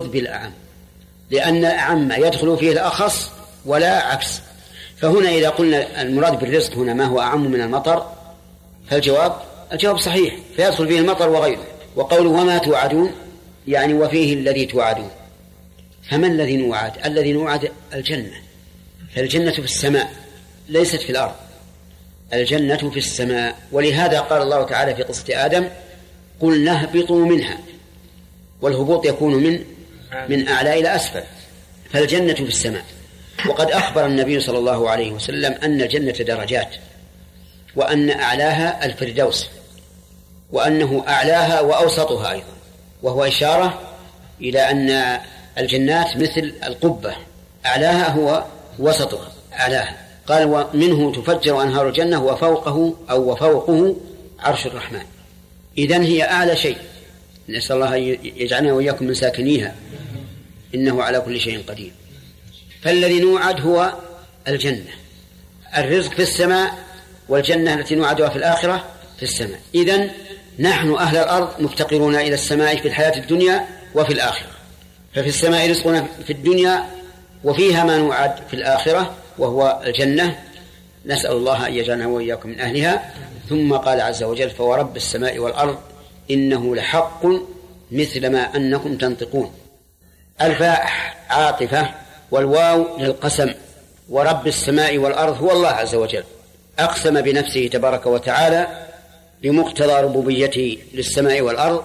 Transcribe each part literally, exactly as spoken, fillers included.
يرد بالأعم، لأن الأعم يدخل فيه الأخص ولا عكس. فهنا إذا قلنا المراد بالرزق هنا ما هو أعم من المطر، فالجواب الجواب صحيح، فيدخل فيه المطر وغيره. وقوله وما توعدون يعني وفيه الذي توعدون. فما الذي نوعد؟ الذي نوعد الجنة، فالجنة في السماء ليست في الأرض، الجنة في السماء. ولهذا قال الله تعالى في قصة آدم قل نهبطوا منها، والهبوط يكون من من أعلى إلى أسفل، فالجنة في السماء. وقد أخبر النبي صلى الله عليه وسلم أن الجنة درجات، وأن أعلاها الفردوس، وأنه أعلاها وأوسطها أيضا، وهو إشارة إلى أن الجنات مثل القبة، أعلاها هو وسطها أعلاها. قال ومنه تفجر أنهار الجنة وفوقه أو وفوقه عرش الرحمن. إذن هي أعلى شيء، نسأل الله يجعلنا وإياكم من ساكنيها، إنه على كل شيء قدير. فالذي نوعد هو الجنة، الرزق في السماء، والجنة التي نوعدها في الآخرة في السماء. إذن نحن أهل الأرض مفتقرون إلى السماء في الحياة الدنيا وفي الآخرة. ففي السماء رزقنا في الدنيا، وفيها ما نوعد في الآخرة وهو الجنة، نسأل الله أن يجعلنا وإياكم من أهلها. ثم قال عز وجل فورب السماء والأرض إنه لحق مثل ما أنكم تنطقون. الفاء عاطفة والواو للقسم، ورب السماء والأرض هو الله عز وجل، أقسم بنفسه تبارك وتعالى بمقتضى ربوبيته للسماء والأرض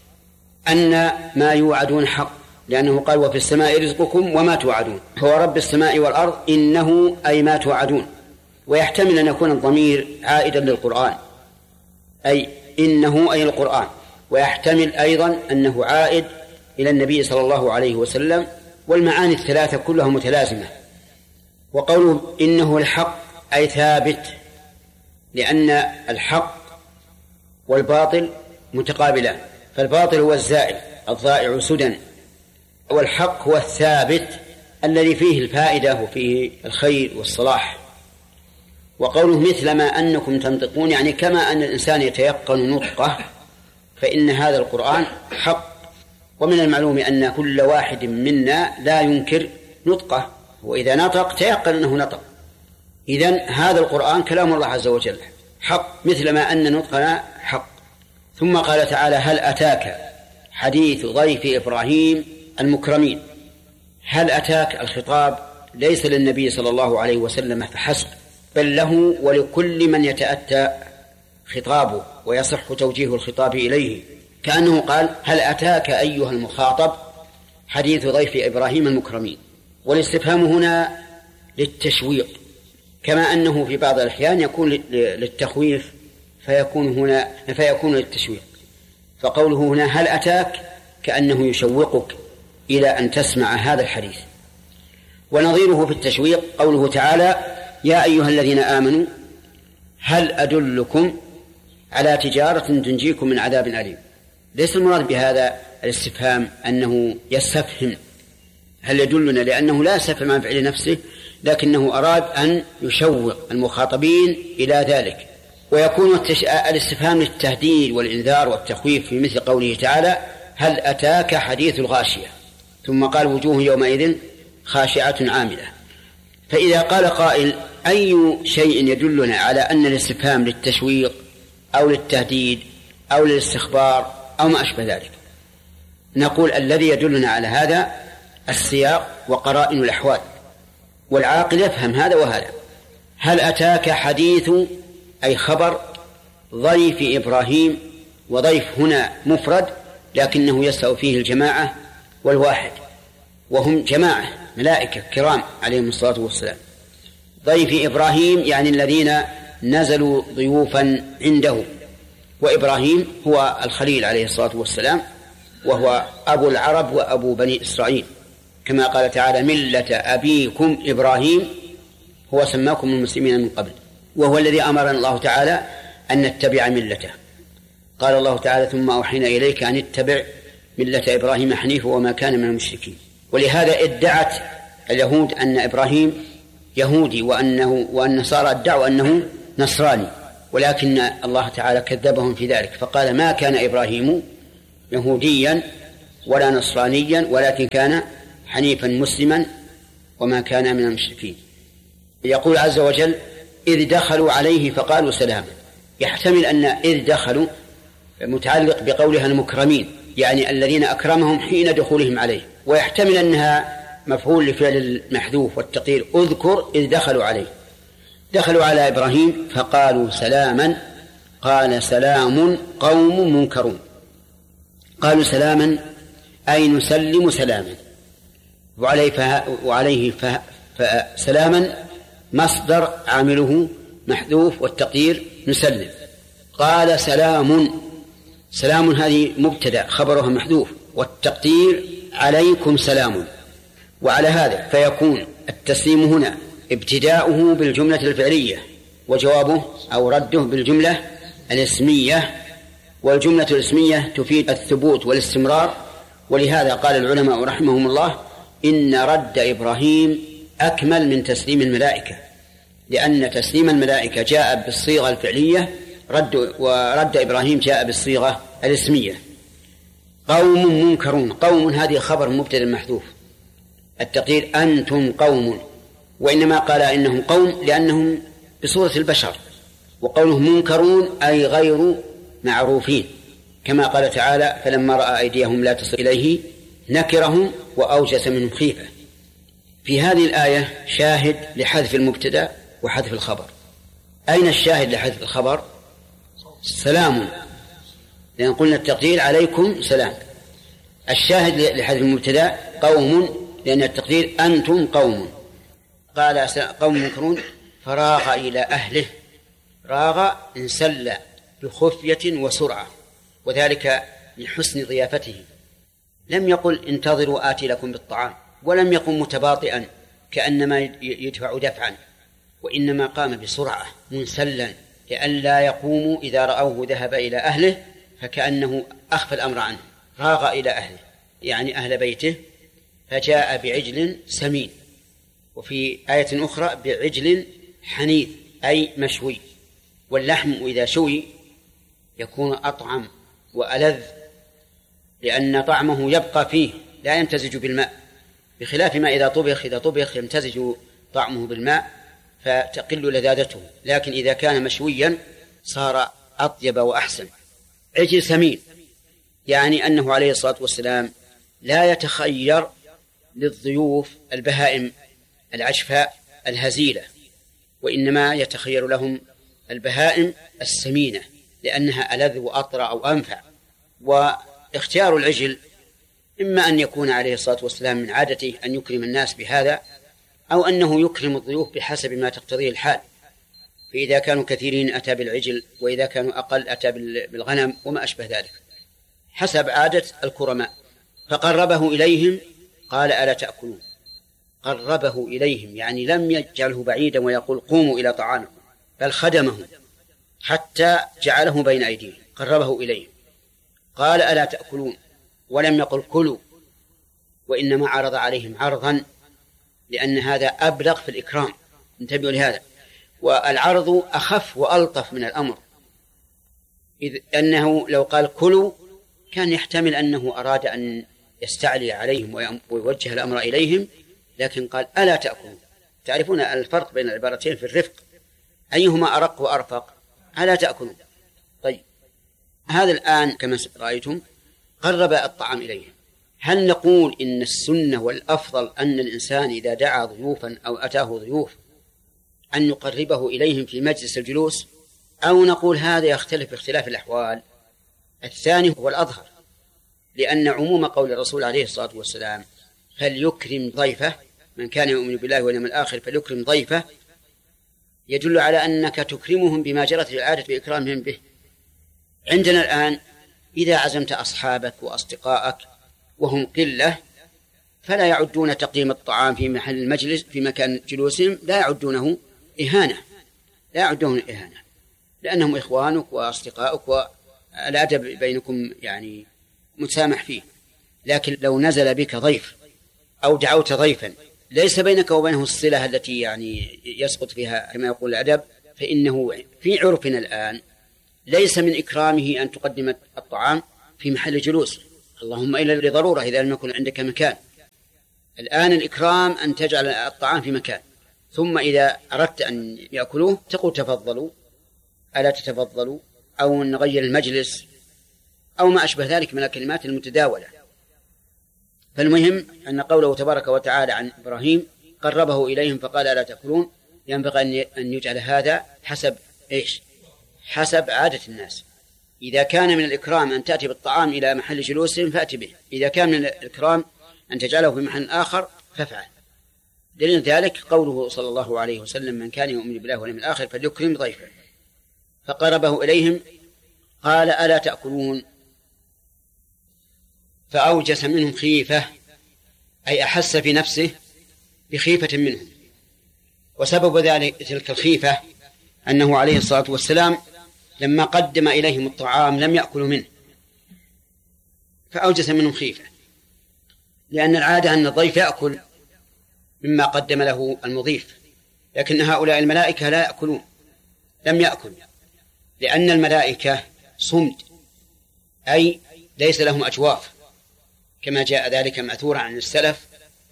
أن ما يوعدون حق، لأنه قال وفي السماء رزقكم وما توعدون. هو رب السماء والأرض إنه أي ما توعدون، ويحتمل أن يكون الضمير عائدا للقرآن، أي إنه أي القرآن، ويحتمل أيضا أنه عائد إلى النبي صلى الله عليه وسلم، والمعاني الثلاثة كلها متلازمة. وقوله إنه الحق أي ثابت، لأن الحق والباطل متقابلان، فالباطل هو الزائل الضائع سدى، والحق هو الثابت الذي فيه الفائدة وفيه الخير والصلاح. وقوله مثل ما أنكم تنطقون يعني كما أن الإنسان يتيقن نطقه، فإن هذا القرآن حق. ومن المعلوم أن كل واحد منا لا ينكر نطقه، وإذا نطق تيقن أنه نطق. إذن هذا القرآن كلام الله عز وجل حق مثل ما أن نطقنا حق. ثم قال تعالى هل أتاك حديث ضيف إبراهيم المكرمين. هل أتاك الخطاب ليس للنبي صلى الله عليه وسلم فحسب، بل له ولكل من يتأتى خطابه ويصح توجيه الخطاب إليه، كأنه قال هل أتاك أيها المخاطب حديث ضيف إبراهيم المكرمين. والاستفهام هنا للتشويق، كما أنه في بعض الأحيان يكون للتخويف فيكون هنا فيكون للتشويق. فقوله هنا هل أتاك كأنه يشوقك إلى أن تسمع هذا الحديث. ونظيره في التشويق قوله تعالى يا أيها الذين آمنوا هل أدلكم على تجارة تنجيكم من عذاب أليم. ليس المراد بهذا الاستفهام أنه يستفهم هل يدلنا، لأنه لا يستفهم عن فعل نفسه، لكنه أراد أن يشوق المخاطبين إلى ذلك. ويكون الاستفهام للتهديد والإنذار والتخويف في مثل قوله تعالى هل أتاك حديث الغاشية، ثم قال وجوه يومئذ خاشعة عاملة. فإذا قال قائل أي شيء يدلنا على أن الاستفهام للتشويق أو للتهديد أو للاستخبار أو ما أشبه ذلك، نقول الذي يدلنا على هذا السياق وقرائن الأحوال، والعاقل يفهم هذا وهذا. هل أتاك حديث أي خبر ضيف إبراهيم، وضيف هنا مفرد لكنه يسأل فيه الجماعة والواحد، وهم جماعة ملائكة كرام عليهم الصلاة والسلام. ضيف إبراهيم يعني الذين نزلوا ضيوفا عنده، وإبراهيم هو الخليل عليه الصلاة والسلام، وهو أبو العرب وأبو بني إسرائيل، كما قال تعالى ملة أبيكم إبراهيم هو سماكم المسلمين من قبل، وهو الذي أمرنا الله تعالى أن نتبع ملته. قال الله تعالى ثم أوحينا إليك أن اتبع ملة إبراهيم حنيفا وما كان من المشركين. ولهذا ادعت اليهود أن إبراهيم يهودي وأنه وأن النصارى ادعوا أنه نصراني، ولكن الله تعالى كذبهم في ذلك فقال ما كان إبراهيم يهوديا ولا نصرانيا ولكن كان حنيفا مسلما وما كان من المشركين. يقول عز وجل إذ دخلوا عليه فقالوا سلاما، يحتمل أن إذ دخلوا متعلق بقولها المكرمين، يعني الذين أكرمهم حين دخولهم عليه، ويحتمل أنها مفعول لفعل المحذوف والتقدير اذكر إذ دخلوا عليه. دخلوا على إبراهيم فقالوا سلاما، قال سلام قوم منكرون. قالوا سلاما أي نسلم سلاما، وعليه, فه... وعليه فه... فسلاما مصدر عامله محذوف والتقدير نسلم. قال سلام، سلام هذه مبتدأ خبرها محذوف والتقدير عليكم سلام. وعلى هذا فيكون التسليم هنا ابتداؤه بالجملة الفعلية وجوابه أو رده بالجملة الاسمية، والجملة الاسمية تفيد الثبوت والاستمرار. ولهذا قال العلماء رحمهم الله إن رد إبراهيم أكمل من تسليم الملائكة، لأن تسليم الملائكة جاء بالصيغة الفعلية رد ورد إبراهيم جاء بالصيغة الاسمية. قوم منكرون، قوم هذه خبر مبتدأ محذوف التقدير أنتم قوم، وإنما قال إنهم قوم لأنهم بصورة البشر، وقولهم منكرون أي غير معروفين، كما قال تعالى فلما رأى أيديهم لا تصل إليه نكرهم وأوجس منهم خيفة. في هذه الآية شاهد لحذف المبتدأ وحذف الخبر. أين الشاهد لحذف الخبر؟ سلام، لأن قلنا التقدير عليكم سلام. الشاهد لحذف المبتدأ قوم، لأن التقدير أنتم قوم. قال قوم منكرون فراغ إلى أهله، راغ انسل بخفية وسرعة، وذلك لحسن ضيافته. لم يقل انتظروا آتي لكم بالطعام، ولم يقم متباطئا كأنما يدفع دفعا، وإنما قام بسرعة منسلا لئلا يقوموا إذا رأوه ذهب إلى أهله فكأنه أخفى الأمر عنه. راغ إلى أهله يعني أهل بيته، فجاء بعجل سمين، وفي آية أخرى بعجل حنيذ أي مشوي، واللحم إذا شوي يكون أطعم وألذ لأن طعمه يبقى فيه لا يمتزج بالماء، بخلاف ما إذا طبخ إذا طبخ يمتزج طعمه بالماء فتقل لذاذته، لكن إذا كان مشويا صار أطيب وأحسن. عجل سمين يعني أنه عليه الصلاة والسلام لا يتخير للضيوف البهائم العشفاء الهزيلة، وإنما يتخير لهم البهائم السمينة لأنها ألذ وأطرى أو أنفع. واختيار العجل إما أن يكون عليه الصلاة والسلام من عادته أن يكرم الناس بهذا، أو أنه يكرم الضيوف بحسب ما تقتضيه الحال، فإذا كانوا كثيرين أتى بالعجل، وإذا كانوا أقل أتى بالغنم وما أشبه ذلك حسب عادة الكرماء. فقربه إليهم قال ألا تأكلون، قربه إليهم يعني لم يجعله بعيدا ويقول قوموا إلى طعامكم، بل خدمه حتى جعله بين أيديهم، قربه إليهم. قال ألا تأكلون، ولم يقل كلوا، وإنما عرض عليهم عرضا لأن هذا أبلغ في الإكرام، انتبهوا لهذا. والعرض أخف وألطف من الأمر، إذ أنه لو قال كلوا كان يحتمل أنه أراد أن يستعلي عليهم ويوجه الأمر إليهم، لكن قال ألا تأكلون. تعرفون الفرق بين العبارتين في الرفق، أيهما أرق وأرفق؟ ألا تأكلون. طيب هذا الآن كما رأيتم قرب الطعام إليهم. هل نقول إن السنة والأفضل أن الإنسان إذا دعا ضيوفا أو أتاه ضيوف أن يقربه إليهم في مجلس الجلوس، أو نقول هذا يختلف باختلاف الأحوال؟ الثاني هو الأظهر، لأن عموم قول الرسول عليه الصلاة والسلام فليكرم ضيفه، من كان يؤمن بالله واليوم الآخر فليكرم ضيفه، يدل على أنك تكرمهم بما جرت العادة بإكرامهم به. عندنا الآن إذا عزمت أصحابك وأصدقائك وهم قلة فلا يعدون تقديم الطعام في محل المجلس في مكان جلوسهم، لا يعدونه إهانة، لا يعدونه إهانة، لأنهم إخوانك وأصدقائك والأدب بينكم يعني متسامح فيه. لكن لو نزل بك ضيف أو دعوت ضيفا ليس بينك وبينه الصلة التي يعني يسقط فيها كما يقول الأدب، فإنه في عرفنا الآن ليس من إكرامه أن تقدم الطعام في محل جلوس، اللهم إلا لضرورة إذا لم يكن عندك مكان. الآن الإكرام أن تجعل الطعام في مكان، ثم إذا أردت أن يأكلوه تقول تفضلوا، ألا تتفضلوا، أو نغير المجلس، أو ما أشبه ذلك من الكلمات المتداولة. فالمهم أن قوله تبارك وتعالى عن إبراهيم قربه إليهم فقال ألا تأكلون، ينبغي أن يجعل هذا حسب إيش؟ حسب عادة الناس. إذا كان من الإكرام أن تأتي بالطعام إلى محل جلوسهم فأتي به، إذا كان من الإكرام أن تجعله في محل آخر فافعل. دليل ذلك قوله صلى الله عليه وسلم من كان يؤمن بالله واليوم الآخر فليكرم ضيفه. فقربه إليهم قال ألا تأكلون، فأوجس منهم خيفة، أي أحس في نفسه بخيفة منهم. وسبب ذلك تلك الخيفة أنه عليه الصلاة والسلام لما قدم إليهم الطعام لم يأكلوا منه، فأوجس منهم خيفة، لأن العادة أن الضيف يأكل مما قدم له المضيف، لكن هؤلاء الملائكة لا يأكلون، لم يأكل، لأن الملائكة صمد، أي ليس لهم أجواف كما جاء ذلك مأثورا عن السلف،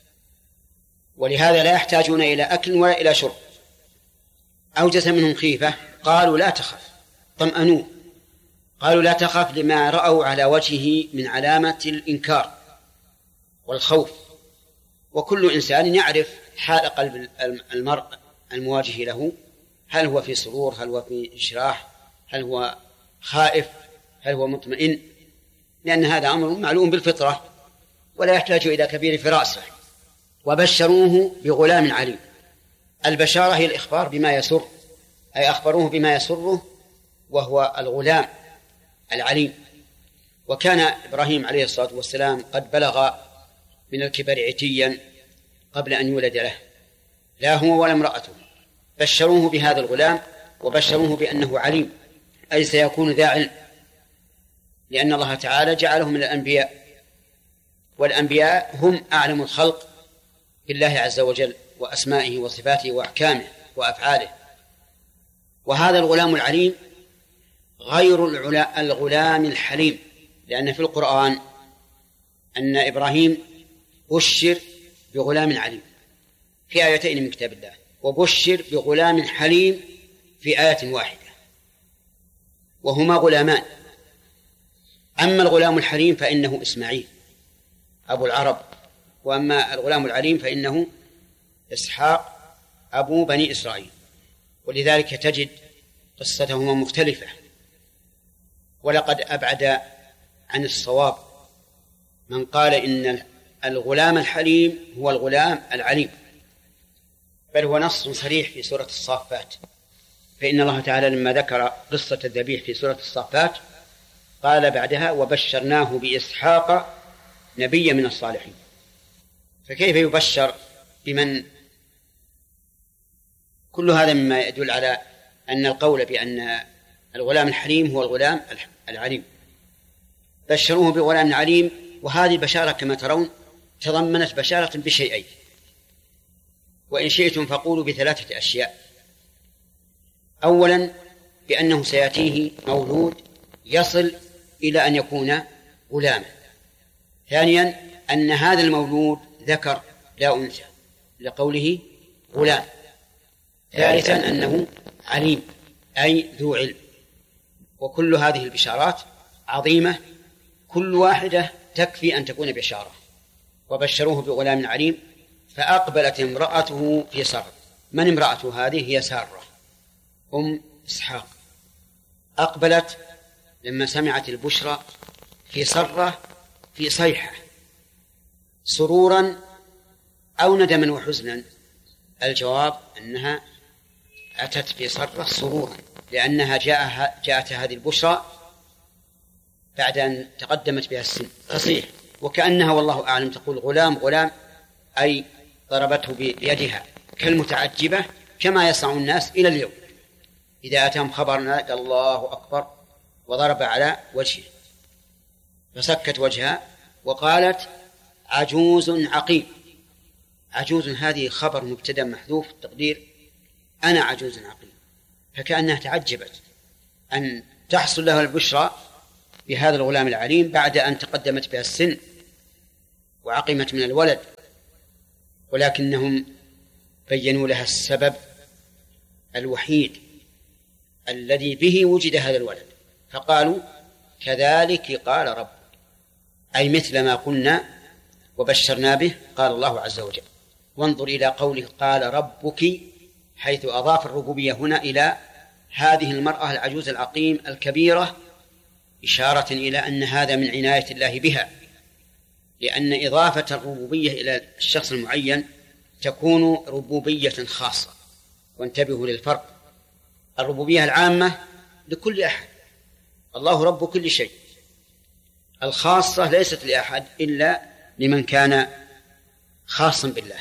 ولهذا لا يحتاجون إلى أكل ولا إلى شرب. أوجس منهم خيفة، قالوا لا تخف، طمأنوه، قالوا لا تخف لما رأوا على وجهه من علامة الإنكار والخوف. وكل إنسان يعرف حال قلب المرء المواجه له، هل هو في سرور، هل هو في إشراح، هل هو خائف، هل هو مطمئن، لأن هذا أمر معلوم بالفطرة ولا يحتاج إلى كبير فراسة. وبشروه بغلام عليم. البشارة هي الإخبار بما يسر، أي أخبروه بما يسره، وهو الغلام العليم. وكان إبراهيم عليه الصلاة والسلام قد بلغ من الكبر عتيا قبل أن يولد له، لا هو ولا امرأته. بشروه بهذا الغلام وبشروه بأنه عليم، أي سيكون ذا علم، لأن الله تعالى جعله من الأنبياء، والأنبياء هم أعلم الخلق بالله عز وجل وأسمائه وصفاته وأحكامه وأفعاله. وهذا الغلام العليم غير الغلام الحليم، لأن في القرآن أن إبراهيم بشر بغلام عليم في آيتين من كتاب الله، وبشر بغلام حليم في آية واحدة، وهما غلامان. أما الغلام الحليم فإنه إسماعيل أبو العرب، وأما الغلام العليم فإنه إسحاق أبو بني إسرائيل. ولذلك تجد قصتهما مختلفة، ولقد أبعد عن الصواب من قال إن الغلام الحليم هو الغلام العليم، بل هو نص صريح في سورة الصافات. فإن الله تعالى لما ذكر قصة الذبيح في سورة الصافات قال بعدها وبشرناه بإسحاق نبيا من الصالحين. فكيف يبشر بمن؟ كل هذا مما يدل على أن القول بأن الغلام الحليم هو الغلام العليم. بشروه بغلام عليم، وهذه البشارة كما ترون تضمنت بشارة بشيئين، وإن شئتم فقولوا بثلاثة أشياء. أولا بأنه سيأتيه مولود يصل إلى أن يكون غلاما. ثانيا أن هذا المولود ذكر لا أنثى لقوله غلام. ثالثا أنه عليم أي ذو علم. وكل هذه البشارات عظيمة، كل واحدة تكفي أن تكون بشارة. وبشروه بغلام عليم، فأقبلت امرأته في سرة. من امرأته هذه؟ هي سارة أم إسحاق. أقبلت لما سمعت البشرى في سرة، في صيحة، سرورا أو ندما وحزنا. الجواب أنها أتت في سرة سرورا، لأنها جاءها جاءت هذه البشرى بعد أن تقدمت بها السن تصيح، وكأنها والله أعلم تقول غلام غلام، أي ضربته بيدها كالمتعجبة، كما يصنع الناس إلى اليوم إذا أتهم خبر نادى الله أكبر وضرب على وجهه، فسكت وجهها وقالت عجوز عقيم. عجوز هذه خبر مبتدأ محذوف التقدير أنا عجوز عقيم، فكأنها تعجبت أن تحصل لها البشرى بهذا الغلام العليم بعد أن تقدمت بها السن وعقمت من الولد، ولكنهم بينوا لها السبب الوحيد الذي به وجد هذا الولد، فقالوا كذلك قال رب، أي مثل ما قلنا وبشرنا به قال الله عز وجل. وانظر إلى قوله قال ربك، حيث أضاف الربوبية هنا إلى هذه المرأة العجوز العقيم الكبيرة، إشارة إلى أن هذا من عناية الله بها، لأن إضافة الربوبية إلى الشخص المعين تكون ربوبية خاصة. وانتبهوا للفرق، الربوبية العامة لكل أحد، الله رب كل شيء، الخاصة ليست لأحد إلا لمن كان خاصا بالله.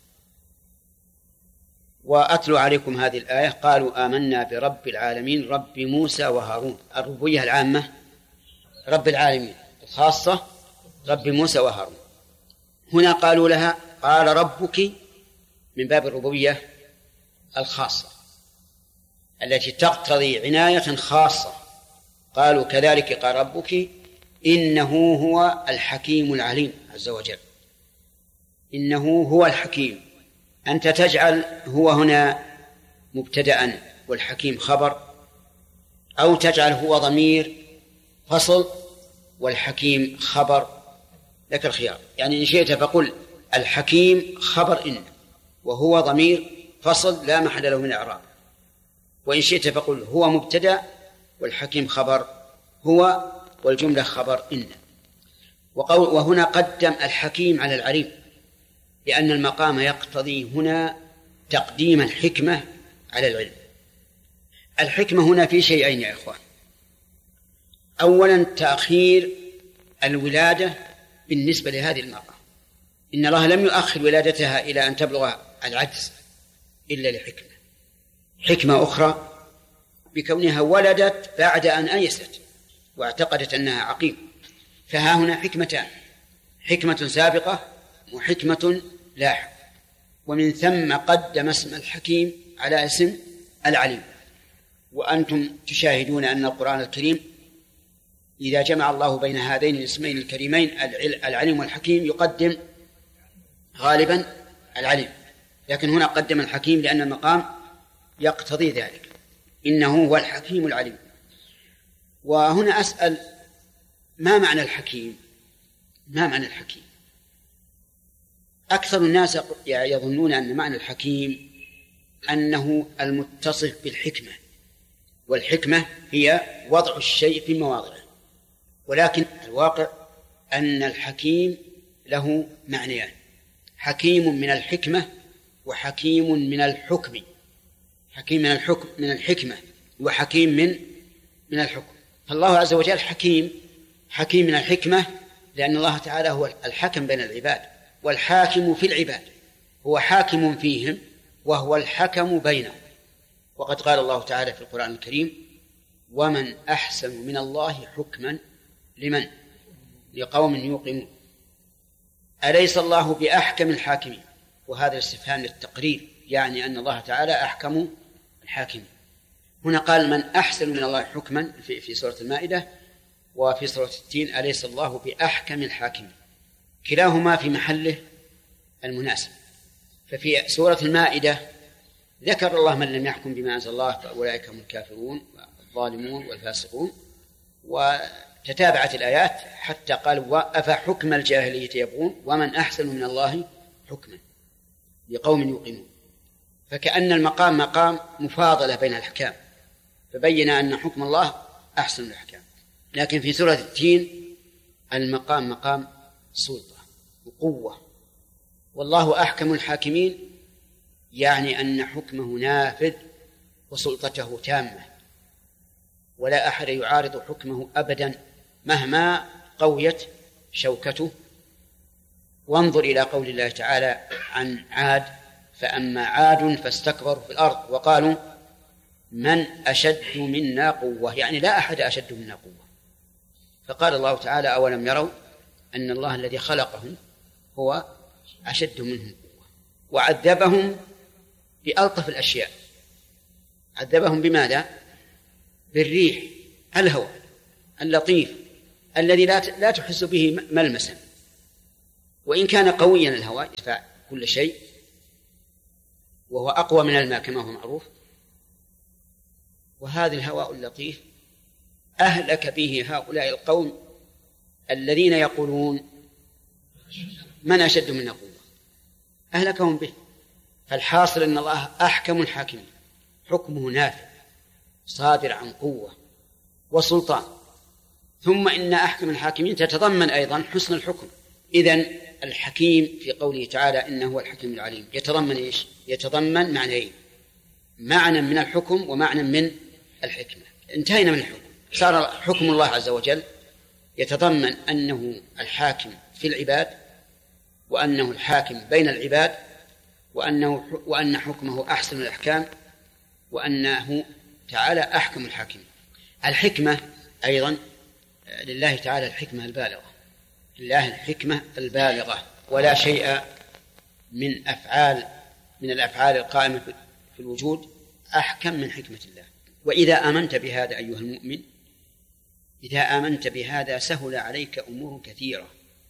وأتلو عليكم هذه الآية، قالوا آمنا برب العالمين رب موسى وهارون. الربوبية العامة رب العالمين، الخاصة رب موسى وهارون. هنا قالوا لها قال ربك من باب الربوبية الخاصة التي تقتضي عناية خاصة. قالوا كذلك قال ربك إنه هو الحكيم العليم عز وجل، إنه هو الحكيم. أنت تجعل هو هنا مبتدأ والحكيم خبر، أو تجعل هو ضمير فصل والحكيم خبر، لك الخيار. يعني إن شئت فقل الحكيم خبر إن، وهو ضمير فصل لا محل له من الإعراب، وإن شئت فقل هو مبتدأ والحكيم خبر هو والجملة خبر إن. وهنا قدم الحكيم على العليم، لأن المقام يقتضي هنا تقديم الحكمة على العلم. الحكمة هنا في شيئين يا إخوان، أولا تأخير الولادة بالنسبة لهذه المرأة، إن الله لم يؤخر ولادتها إلى أن تبلغ العجز إلا لحكمة. حكمة أخرى بكونها ولدت بعد أن أيست واعتقدت أنها عقيم، فها هنا حكمتان، حكمة سابقة وحكمة لاحقة، ومن ثم قدم اسم الحكيم على اسم العليم. وأنتم تشاهدون أن القرآن الكريم إذا جمع الله بين هذين الاسمين الكريمين العليم والحكيم يقدم غالبا العليم، لكن هنا قدم الحكيم لأن المقام يقتضي ذلك، إنه هو الحكيم العليم. وهنا أسأل، ما معنى الحكيم؟ ما معنى الحكيم؟ أكثر الناس يظنون أن معنى الحكيم أنه المتصف بالحكمة، والحكمة هي وضع الشيء في مواضعه، ولكن الواقع أن الحكيم له معنيان، حكيم من الحكمة وحكيم من الحكم. حكيم من الحكم من الحكمة وحكيم من من الحكم. فالله عز وجل حكيم، حكيم من الحكمة لأن الله تعالى هو الحكم بين العباد والحاكم في العباد، هو حاكم فيهم وهو الحكم بينهم. وقد قال الله تعالى في القرآن الكريم ومن أحسن من الله حكما لمن لقوم يوقنون. أليس الله بأحكم الحاكمين؟ وهذا الاستفهام للتقرير، يعني أن الله تعالى أحكم الحاكمين. هنا قال من أحسن من الله حكما في, في سورة المائدة، وفي سورة التين أليس الله بأحكم الحاكمين، كلاهما في محله المناسب. ففي سورة المائدة ذكر الله من لم يحكم بما أنزل الله فأولئك هم الكافرون والظالمون والفاسقون، وتتابعت الآيات حتى قال وأفحكم الجاهلية يبغون ومن أحسن من الله حكما لقوم يوقنون. فكأن المقام مقام مفاضلة بين الأحكام، فبين أن حكم الله أحسن الأحكام. لكن في سورة التين المقام مقام سلطة وقوة، والله أحكم الحاكمين، يعني أن حكمه نافذ وسلطته تامة، ولا أحد يعارض حكمه أبدا مهما قويت شوكته. وانظر إلى قول الله تعالى عن عاد فأما عاد فاستكبروا في الأرض وقالوا من أشد منا قوة، يعني لا أحد أشد منا قوة. فقال الله تعالى أولم يروا أن الله الذي خلقهم هو أشد منهم قوة. وعذبهم بألطف الأشياء، عذبهم بماذا؟ بالريح الهواء اللطيف الذي لا لا تحس به ملمسا، وإن كان قويا الهواء يدفع كل شيء وهو أقوى من الماء كما هو معروف. وهذا الهواء اللطيف أهلك به هؤلاء القوم الذين يقولون من أشد منا قوة، أهلكهم به. فالحاصل أن الله أحكم الحاكمين، حكمه نافذ صادر عن قوة وسلطان. ثم إن أحكم الحاكمين تتضمن أيضا حسن الحكم. إذن الحكيم في قوله تعالى إنه هو الحكيم العليم يتضمن إيش؟ يتضمن معنيين، معنى من الحكم ومعنى من الحكمة. انتهينا من الحكم، صار حكم الله عز وجل يتضمن أنه الحاكم في العباد، وأنه الحاكم بين العباد، وأنه وأن حكمه أحسن الأحكام، وأنه تعالى أحكم الحاكمين. الحكمة أيضا لله تعالى الحكمة البالغة، لله الحكمة البالغة، ولا شيء من أفعال من الأفعال القائمة في الوجود أحكم من حكمة الله. وإذا آمنت بهذا أيها المؤمن، إذا آمنت بهذا سهل عليك أمور كثيرة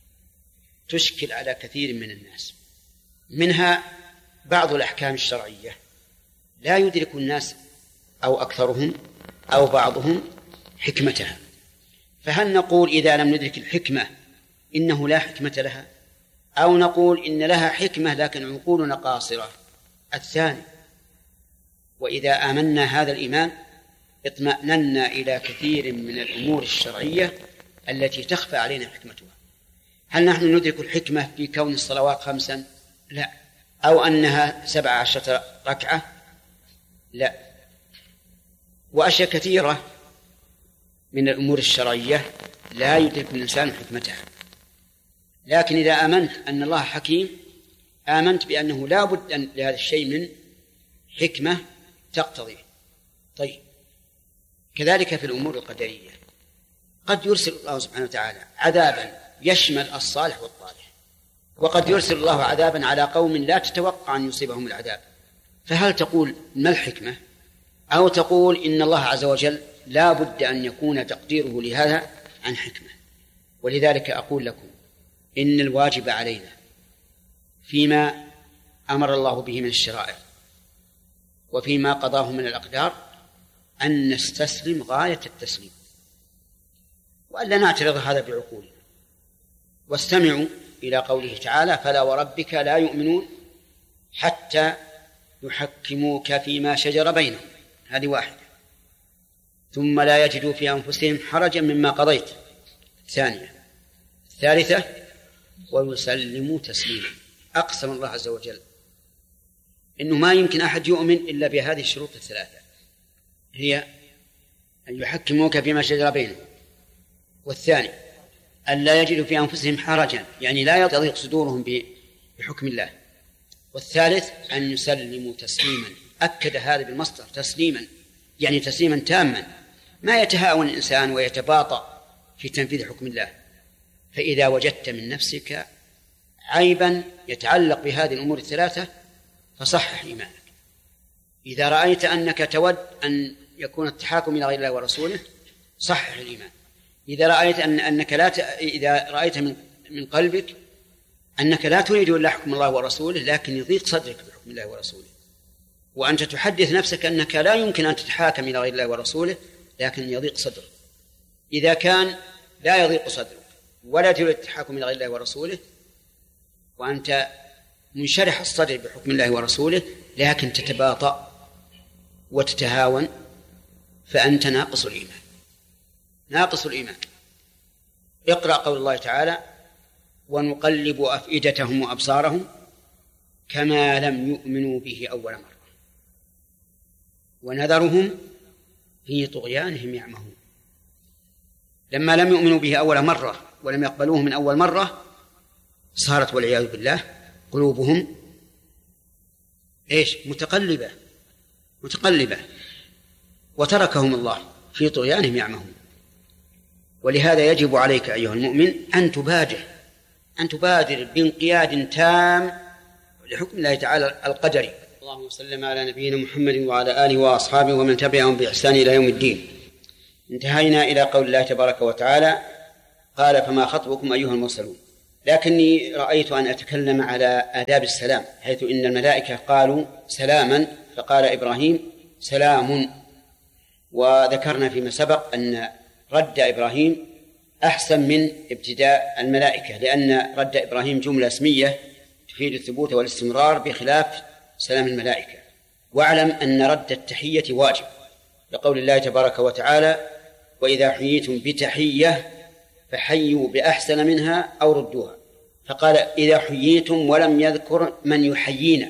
تشكل على كثير من الناس، منها بعض الأحكام الشرعية لا يدرك الناس أو أكثرهم أو بعضهم حكمتها. فهل نقول إذا لم ندرك الحكمة إنه لا حكمة لها، أو نقول إن لها حكمة لكن عقولنا قاصرة؟ الثاني. وإذا آمنا هذا الإيمان اطمأننا إلى كثير من الأمور الشرعية التي تخفى علينا حكمتها. هل نحن ندرك الحكمة في كون الصلوات خمسا؟ لا. أو أنها سبع عشرة ركعة؟ لا. وأشياء كثيرة من الأمور الشرعية لا يدرك الإنسان حكمتها. لكن إذا آمنت أن الله حكيم آمنت بأنه لا بد أن لهذا الشيء من حكمة تقتضيه. طيب، كذلك في الأمور القدرية قد يرسل الله سبحانه وتعالى عذابا يشمل الصالح والطالح، وقد يرسل الله عذابا على قوم لا تتوقع أن يصيبهم العذاب. فهل تقول ما الحكمة، أو تقول إن الله عز وجل لا بد أن يكون تقديره لهذا عن حكمة؟ ولذلك أقول لكم إن الواجب علينا فيما أمر الله به من الشرائع وفيما قضاه من الأقدار أن نستسلم غاية التسليم، وألا نعترض هذا بعقولنا. واستمعوا إلى قوله تعالى فلا وربك لا يؤمنون حتى يحكموك فيما شجر بينهم، هذه واحدة، ثم لا يجدوا في أنفسهم حرجا مما قضيت، ثانية. الثالثة ويسلموا تسليما. أقسم الله عز وجل إنه ما يمكن أحد يؤمن إلا بهذه الشروط الثلاثة، هي أن يحكموك فيما شجر بينهم، والثاني أن لا يجدوا في أنفسهم حرجا يعني لا يضيق صدورهم بحكم الله، والثالث أن يسلموا تسليما. أكد هذا بالمصدر تسليما، يعني تسليما تاما، ما يتهاون الإنسان ويتباطأ في تنفيذ حكم الله. فإذا وجدت من نفسك عيبا يتعلق بهذه الأمور الثلاثة فصحح إيمانك. إذا رأيت أنك تود أن يكون التحاكم إلى غير الله ورسوله صحح الإيمان. إذا رأيت أن أنك لا ت... إذا رأيت من من قلبك أنك لا تريد إلا حكم الله ورسوله لكن يضيق صدرك بحكم الله ورسوله، وأنت تحدث نفسك أنك لا يمكن أن تتحاكم إلى غير الله ورسوله لكن يضيق صدرك. إذا كان لا يضيق صدرك ولا تريد التحاكم إلى غير الله ورسوله وأنت منشرح الصدر بحكم الله ورسوله لكن تتباطأ وتتهاون فأنت ناقص الإيمان، ناقص الإيمان. اقرأ قول الله تعالى ونقلب أفئدتهم وأبصارهم كما لم يؤمنوا به أول مرة ونذرهم في طغيانهم يعمهون. لما لم يؤمنوا به أول مرة ولم يقبلوه من أول مرة صارت والعياذ بالله قلوبهم إيش متقلبة متقلبة وتركهم الله في طغيانهم يعمهون. ولهذا يجب عليك أيها المؤمن أن تبادر أن تبادر بانقياد تام لحكم الله تعالى القدري. اللهم صل على نبينا محمد وعلى آله وأصحابه ومن تبعهم بإحسان إلى يوم الدين. انتهينا إلى قول الله تبارك وتعالى قال فما خطبكم أيها المرسلون. لكني رأيت أن أتكلم على آداب السلام، حيث إن الملائكة قالوا سلاما فقال إبراهيم سلام، وذكرنا فيما سبق أن رد إبراهيم أحسن من ابتداء الملائكة، لأن رد إبراهيم جملة اسمية تفيد الثبوت والاستمرار بخلاف سلام الملائكة. واعلم أن رد التحية واجب، لقول الله تبارك وتعالى وإذا حييتم بتحية فحيوا بأحسن منها أو ردوها، فقال إذا حييتم ولم يذكر من يحيينا،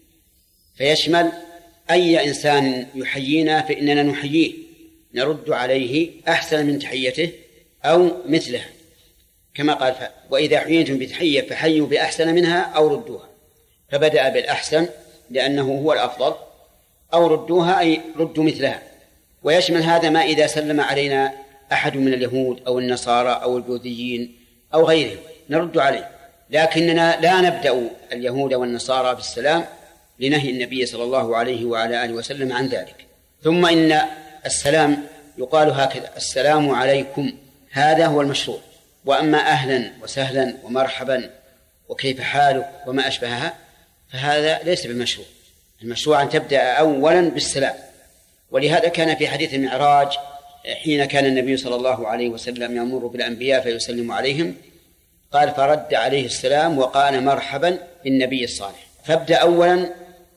فيشمل أي إنسان يحيينا فإننا نحييه نرد عليه أحسن من تحيته أو مثلها، كما قال وإذا حييتم بتحية فحيوا بأحسن منها أو ردوها، فبدأ بالأحسن لأنه هو الأفضل، أو ردوها أي ردوا مثلها. ويشمل هذا ما إذا سلم علينا أحد من اليهود أو النصارى أو البوذيين أو غيرهم نرد عليه، لكننا لا نبدأ اليهود والنصارى بالسلام لنهي النبي صلى الله عليه وعلى آله وسلم عن ذلك. ثم إن السلام يقال هكذا السلام عليكم، هذا هو المشروع. وأما أهلا وسهلا ومرحبا وكيف حالك وما أشبهها فهذا ليس بالمشروع. المشروع أن تبدأ أولا بالسلام. ولهذا كان في حديث المعراج حين كان النبي صلى الله عليه وسلم يمر بالأنبياء فيسلم عليهم قال فرد عليه السلام وقال مرحبا بالنبي الصالح. فابدأ أولا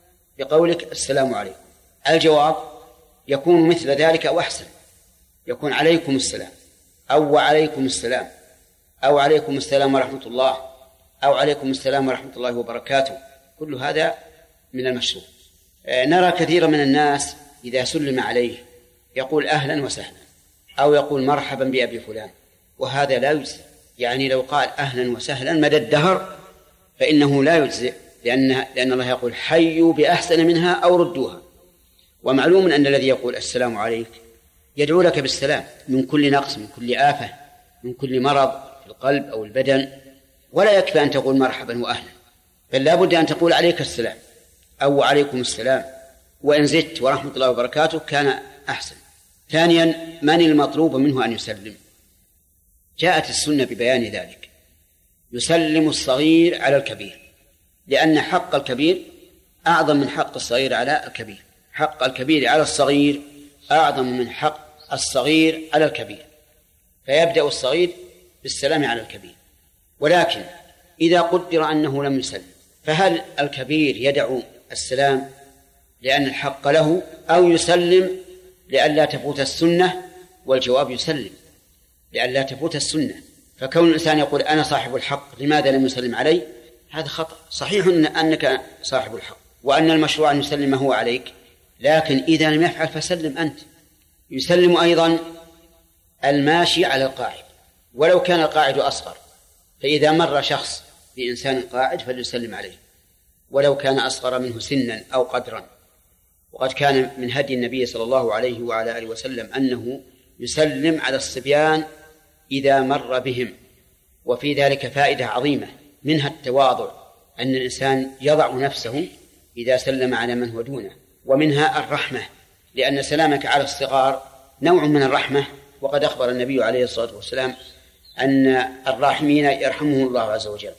بقولك السلام عليكم. الجواب يكون مثل ذلك أو أحسن، يكون عليكم السلام أو وعليكم السلام أو عليكم السلام ورحمة الله أو عليكم السلام ورحمة الله وبركاته، كل هذا من المشروع. نرى كثيرا من الناس إذا سلم عليه يقول أهلا وسهلا أو يقول مرحبا بأبي فلان، وهذا لا يجزئ. يعني لو قال أهلا وسهلا مدى الدهر فإنه لا يجزئ، لأن, لأن الله يقول حيوا بأحسن منها أو ردوها. ومعلوم أن الذي يقول السلام عليك يدعو لك بالسلام من كل نقص، من كل آفة، من كل مرض في القلب أو البدن، ولا يكفي أن تقول مرحبا وأهلا، بل لا بد أن تقول عليك السلام أو عليكم السلام، وإن زدت ورحمة الله وبركاته كان أحسن. ثانيا من المطلوب منه أن يسلم؟ جاءت السنة ببيان ذلك. يسلم الصغير على الكبير، لأن حق الكبير أعظم من حق الصغير على الكبير. حق الكبير على الصغير أعظم من حق الصغير على الكبير، فيبدأ الصغير بالسلام على الكبير. ولكن إذا قدر أنه لم يسلم فهل الكبير يدعو السلام لأن الحق له أو يسلم لئلا تفوت السنة؟ والجواب يسلم لئلا تفوت السنة. فكون الإنسان يقول أنا صاحب الحق لماذا لم يسلم علي؟ هذا خطأ. صحيح أنك صاحب الحق وأن المشروع أن يسلم هو عليك، لكن إذا لم يفعل فسلم أنت. يسلم أيضا الماشي على القاعد ولو كان القاعد أصغر، فإذا مر شخص بإنسان قاعد فليسلم عليه ولو كان أصغر منه سنا أو قدرا. وقد كان من هدي النبي صلى الله عليه وعلى آله وسلم أنه يسلم على الصبيان إذا مر بهم، وفي ذلك فائدة عظيمة، منها التواضع، أن الإنسان يضع نفسه إذا سلم على من هو دونه، ومنها الرحمة، لأن سلامك على الصغار نوع من الرحمة، وقد أخبر النبي عليه الصلاة والسلام أن الراحمين يرحمهم الله عز وجل.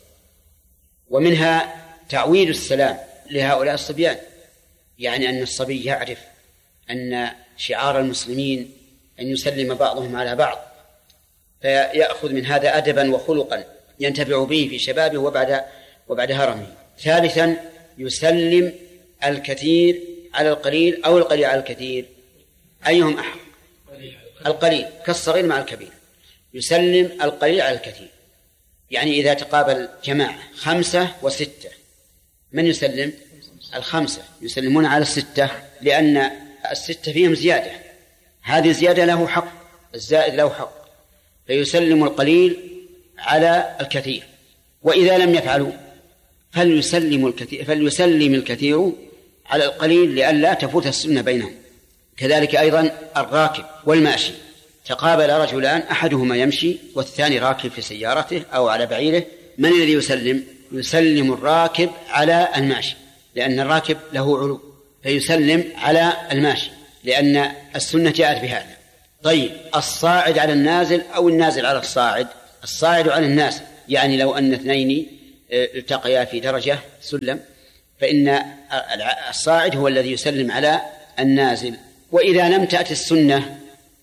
ومنها تعويد السلام لهؤلاء الصبيان، يعني أن الصبي يعرف أن شعار المسلمين أن يسلم بعضهم على بعض، فيأخذ من هذا أدبا وخلقا ينتفع به في شبابه وبعد, وبعد هرمه. ثالثا يسلم الكثير على القليل أو القليل على الكثير، أيهم أحق؟ القليل، كالصغير مع الكبير. يسلم القليل على الكثير، يعني إذا تقابل جماعة خمسة وستة من يسلم؟ الخمسة يسلمون على الستة، لأن الستة فيهم زيادة، هذه زيادة له حق، الزائد له حق، فيسلم القليل على الكثير. وإذا لم يفعلوا فليسلم الكثير, فليسلم الكثير على القليل لئلا تفوت السنة بينهم. كذلك أيضا الراكب والماشي، تقابل رجلان أحدهما يمشي والثاني راكب في سيارته أو على بعيره، من الذي يسلم؟ يسلم الراكب على الماشي، لأن الراكب له علو، فيسلم على الماشي لأن السنة جاءت بهذا. طيب الصاعد على النازل أو النازل على الصاعد الصاعد على الناس، يعني لو أن اثنين التقيا في درجة سلم فإن الصاعد هو الذي يسلم على النازل. وإذا لم تأتي السنة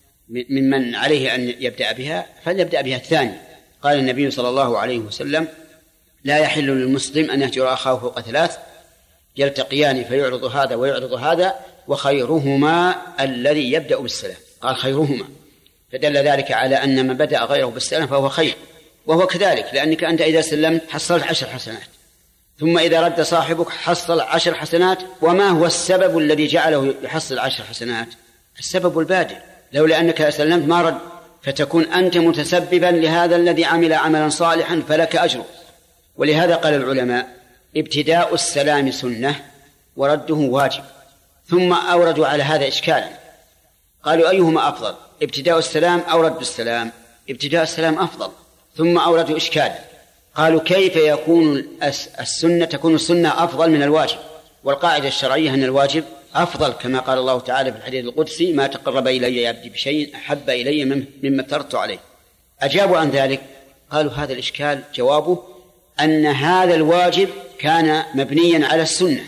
ممن عليه أن يبدأ بها فليبدأ بها الثاني. قال النبي صلى الله عليه وسلم: لا يحل للمسلم أن يهجر أخاه فوق ثلاث يلتقيان فيعرض هذا ويعرض هذا وخيرهما الذي يبدأ بالسلام. قال خيرهما، فدل ذلك على أن من بدأ غيره بالسلام فهو خير، وهو كذلك، لأنك أنت إذا سلمت حصلت عشر حسنات، ثم إذا رد صاحبك حصل عشر حسنات. وما هو السبب الذي جعله يحصل عشر حسنات؟ السبب البادئ، لولا أنك سلمت ما رد، فتكون أنت متسببا لهذا الذي عمل عملا صالحا فلك أجر. ولهذا قال العلماء: ابتداء السلام سنة ورده واجب. ثم أوردوا على هذا إشكالا، قالوا: أيهما أفضل، ابتداء السلام أو رد السلام؟ ابتداء السلام أفضل. ثم أوردوا إشكالا، قالوا: كيف يكون السنة تكون السنة أفضل من الواجب؟ والقاعدة الشرعية أن الواجب أفضل، كما قال الله تعالى في الحديث القدسي: ما تقرب إلي عبدي بشيء أحب إلي مما افترضت عليه. أجابوا عن ذلك، قالوا: هذا الإشكال جوابه أن هذا الواجب كان مبنيا على السنة،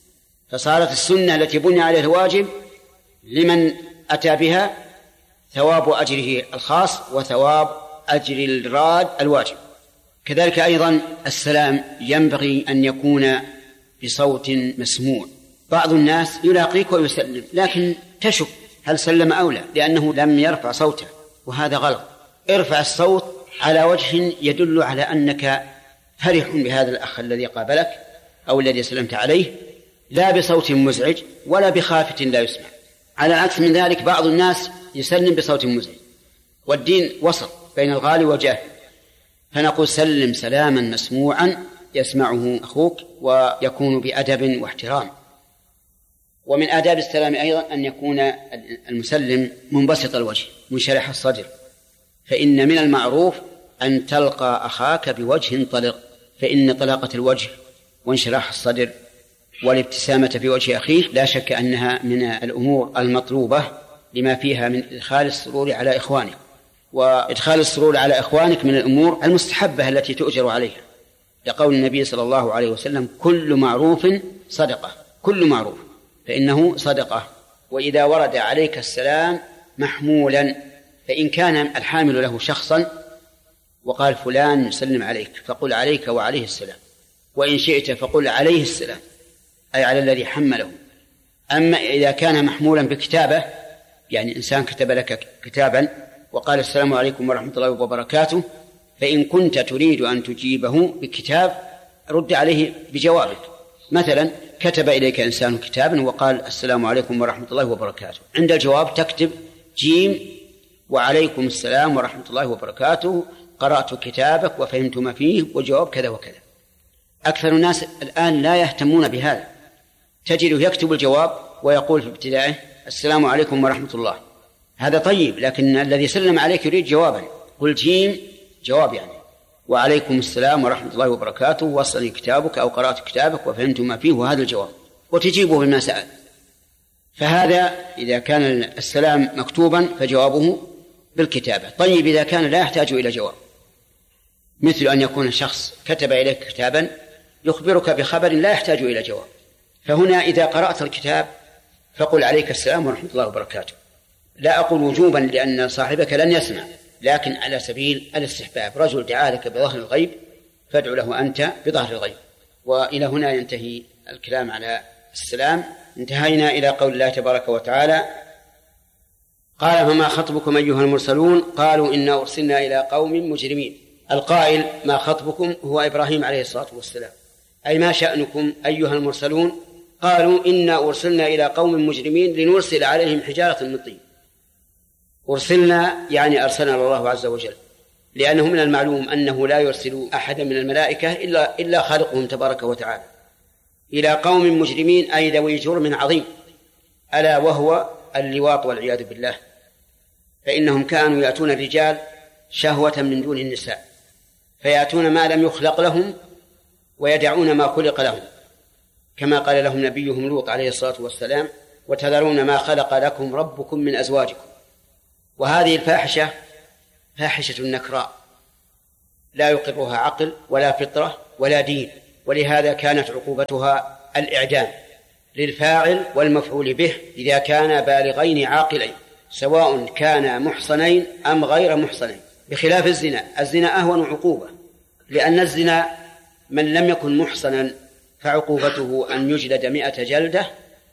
فصارت السنة التي بني عليها الواجب لمن أتى بها ثواب أجره الخاص وثواب أجر الراد الواجب. كذلك أيضا السلام ينبغي أن يكون بصوت مسموع. بعض الناس يلاقيك ويسلم لكن تشك هل سلم أو لا، لأنه لم يرفع صوته، وهذا غلط. ارفع الصوت على وجه يدل على أنك فرح بهذا الأخ الذي قابلك أو الذي سلمت عليه، لا بصوت مزعج ولا بخافة لا يسمع. على العكس من ذلك بعض الناس يسلم بصوت مزعج، والدين وسط بين الغالي والجاهل، فنقول: سلم سلاما مسموعا يسمعه أخوك ويكون بأدب واحترام. ومن آداب السلام أيضا أن يكون المسلم منبسط الوجه منشرح الصدر، فإن من المعروف أن تلقى أخاك بوجه طلق، فإن طلاقة الوجه وانشراح الصدر والابتسامة في وجه أخيك لا شك أنها من الأمور المطلوبة لما فيها من إدخال السرور على إخوانك، وإدخال السرور على إخوانك من الأمور المستحبة التي تؤجر عليها، لقول النبي صلى الله عليه وسلم: كل معروف صدقة، كل معروف فإنه صدقة. وإذا ورد عليك السلام محمولا، فإن كان الحامل له شخصا وقال: فلان يسلم عليك، فقل: عليك وعليه السلام، وإن شئت فقل: عليه السلام، أي على الذي حمله. أما إذا كان محمولا بكتابة، يعني إنسان كتب لك كتابا وقال: السلام عليكم ورحمة الله وبركاته، فإن كنت تريد أن تجيبه بكتاب رد عليه بجوابك. مثلا كتب إليك إنسان كتابا وقال: السلام عليكم ورحمة الله وبركاته، عند الجواب تكتب جيم: وعليكم السلام ورحمة الله وبركاته، قرأت كتابك وفهمت ما فيه، وجواب كذا وكذا. أكثر الناس الآن لا يهتمون بهذا، تجده يكتب الجواب ويقول في ابتدائه: السلام عليكم ورحمة الله. هذا طيب، لكن الذي سلم عليك يريد جوابا، قل جيم جواب يعني: وعليكم السلام ورحمة الله وبركاته، وصلني كتابك أو قرأت كتابك وفهمت ما فيه، وهذا الجواب، وتجيبه بما سأل. فهذا إذا كان السلام مكتوبا فجوابه بالكتابة. طيب إذا كان لا يحتاج إلى جواب، مثل أن يكون شخص كتب إليك كتابا يخبرك بخبر لا يحتاج إلى جواب، فهنا إذا قرأت الكتاب فقل: عليك السلام ورحمة الله وبركاته. لا أقول وجوبا لأن صاحبك لن يسمع، لكن على سبيل الاستحباب. رجل دعا لك بظهر الغيب فادع له أنت بظهر الغيب. وإلى هنا ينتهي الكلام على السلام. انتهينا إلى قول الله تبارك وتعالى: قال: فما خطبكم أيها المرسلون؟ قالوا: إنا أرسلنا إلى قوم مجرمين. القائل ما خطبكم هو إبراهيم عليه الصلاة والسلام، أي ما شأنكم أيها المرسلون؟ قالوا: إنا أرسلنا إلى قوم مجرمين لنرسل عليهم حجارة من طين. أرسلنا يعني أرسلنا الله عز وجل، لأنه من المعلوم أنه لا يرسل أحدا من الملائكة إلا, إلا خالقهم تبارك وتعالى. إلى قوم مجرمين أي ذوي جرم عظيم، ألا وهو اللواط والعياذ بالله، فإنهم كانوا يأتون الرجال شهوة من دون النساء، فيأتون ما لم يخلق لهم ويدعون ما خلق لهم، كما قال لهم نبيهم لوط عليه الصلاة والسلام: وتذرون ما خلق لكم ربكم من أزواجكم. وهذه الفاحشة فاحشة النكراء، لا يقرها عقل ولا فطرة ولا دين، ولهذا كانت عقوبتها الإعدام للفاعل والمفعول به إذا كان بالغين عاقلين، سواء كان محصنين أم غير محصنين، بخلاف الزنا. الزنا أهون عقوبة، لأن الزنا من لم يكن محصنا فعقوبته أن يجلد مئة جلدة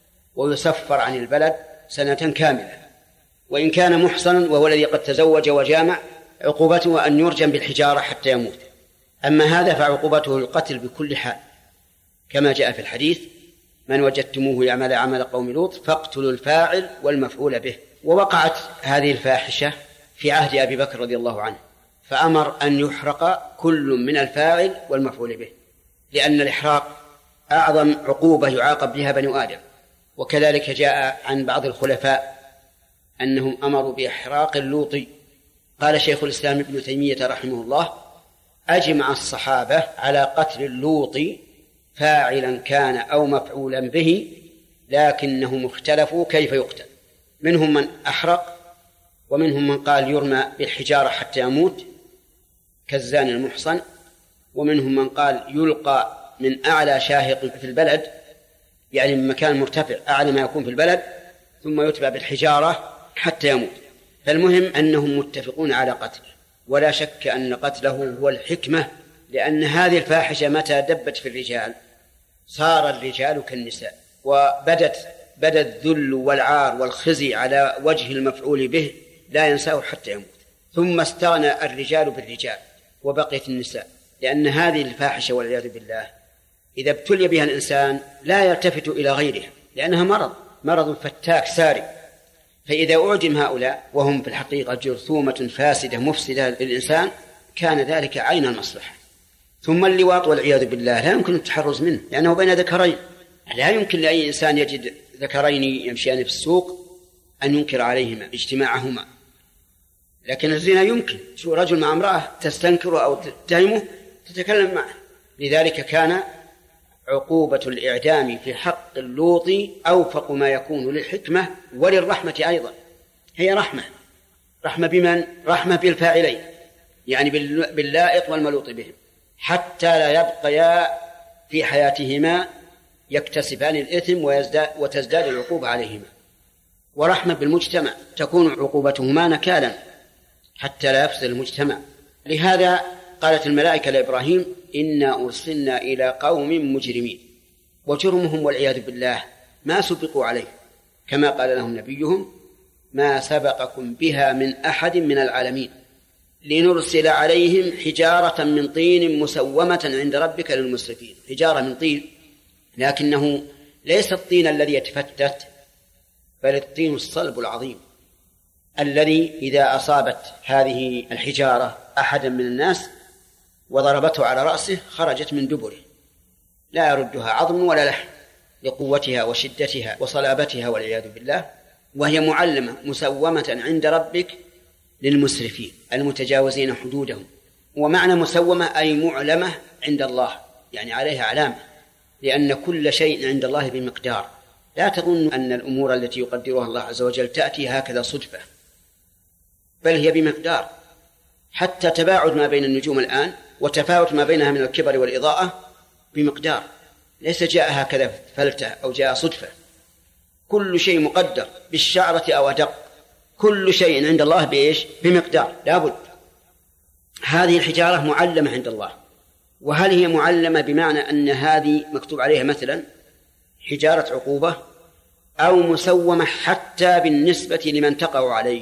ويسفر عن البلد سنة كاملة، وإن كان محصنا وهو الذي قد تزوج وجامع عقوبته أن يرجم بالحجارة حتى يموت. أما هذا فعقوبته القتل بكل حال، كما جاء في الحديث: من وجدتموه يعمل عمل قوم لوط فاقتلوا الفاعل والمفعول به. ووقعت هذه الفاحشة في عهد أبي بكر رضي الله عنه، فأمر أن يحرق كل من الفاعل والمفعول به، لأن الإحراق أعظم عقوبة يعاقب بها بنو آدم. وكذلك جاء عن بعض الخلفاء أنهم أمروا بإحراق اللوطي. قال شيخ الإسلام ابن تيمية رحمه الله: أجمع الصحابة على قتل اللوطي فاعلا كان أو مفعولا به، لكنهم اختلفوا كيف يقتل. منهم من أحرق، ومنهم من قال يرمى بالحجارة حتى يموت كالزاني المحصن، ومنهم من قال يلقى من أعلى شاهق في البلد، يعني من مكان مرتفع أعلى ما يكون في البلد، ثم يتبع بالحجارة حتى يموت. فالمهم أنهم متفقون على قتله، ولا شك أن قتله هو الحكمة، لأن هذه الفاحشة متى دبت في الرجال صار الرجال كالنساء، وبدت بدا الذل والعار والخزي على وجه المفعول به لا ينساه حتى يموت. ثم استغنى الرجال بالرجال وبقيت النساء، لأن هذه الفاحشة والعياذ بالله إذا ابتلي بها الإنسان لا يلتفت إلى غيرها، لأنها مرض مرض فتاك ساري. فإذا أعدم هؤلاء وهم في الحقيقة جرثومة فاسدة مفسدة للإنسان كان ذلك عين المصلحة. ثم اللواط والعياذ بالله لا يمكن التحرز منه، لأنه بين ذكرين، لا يمكن لأي إنسان يجد ذكرين يمشيان في السوق أن ينكر عليهما اجتماعهما. لكن الزنا يمكن، شو رجل مع امرأة تستنكره أو تتهمه تتكلم معه. لذلك كان عقوبة الإعدام في حق اللوط أوفق ما يكون للحكمة وللرحمة أيضا. هي رحمة، رحمة بمن؟ رحمة بالفاعلين، يعني باللائق والملوط بهم، حتى لا يبقيا في حياتهما يكتسبان الإثم وتزداد العقوبة عليهما. ورحمة بالمجتمع، تكون عقوبتهما نكالا حتى لا يفسد المجتمع. لهذا قالت الملائكة لإبراهيم: إنا أرسلنا إلى قوم مجرمين. وجرمهم والعياذ بالله ما سبقوا عليه، كما قال لهم نبيهم: ما سبقكم بها من أحد من العالمين لنرسل عليهم حجارة من طين مسومة عند ربك للمسرفين. حجارة من طين، لكنه ليس الطين الذي يتفتت، بل الطين الصلب العظيم الذي إذا أصابت هذه الحجارة أحدا من الناس وضربته على رأسه خرجت من دبره، لا يردها عظم ولا لحم لقوتها وشدتها وصلابتها والعياذ بالله. وهي معلمة مسومة عند ربك للمسرفين المتجاوزين حدودهم. ومعنى مسومة أي معلمة عند الله، يعني عليها علامة، لأن كل شيء عند الله بمقدار. لا تظن أن الأمور التي يقدرها الله عز وجل تأتي هكذا صدفة، بل هي بمقدار. حتى تباعد ما بين النجوم الآن وتفاوت ما بينها من الكبر والإضاءة بمقدار، ليس جاء هكذا فلتة أو جاء صدفة. كل شيء مقدر بالشعرة أو أدق، كل شيء عند الله بإيش؟ بمقدار، لابد. هذه الحجارة معلمة عند الله. وهل هي معلمة بمعنى أن هذه مكتوب عليها مثلا حجارة عقوبة، أو مسومة حتى بالنسبة لمن تقع عليه؟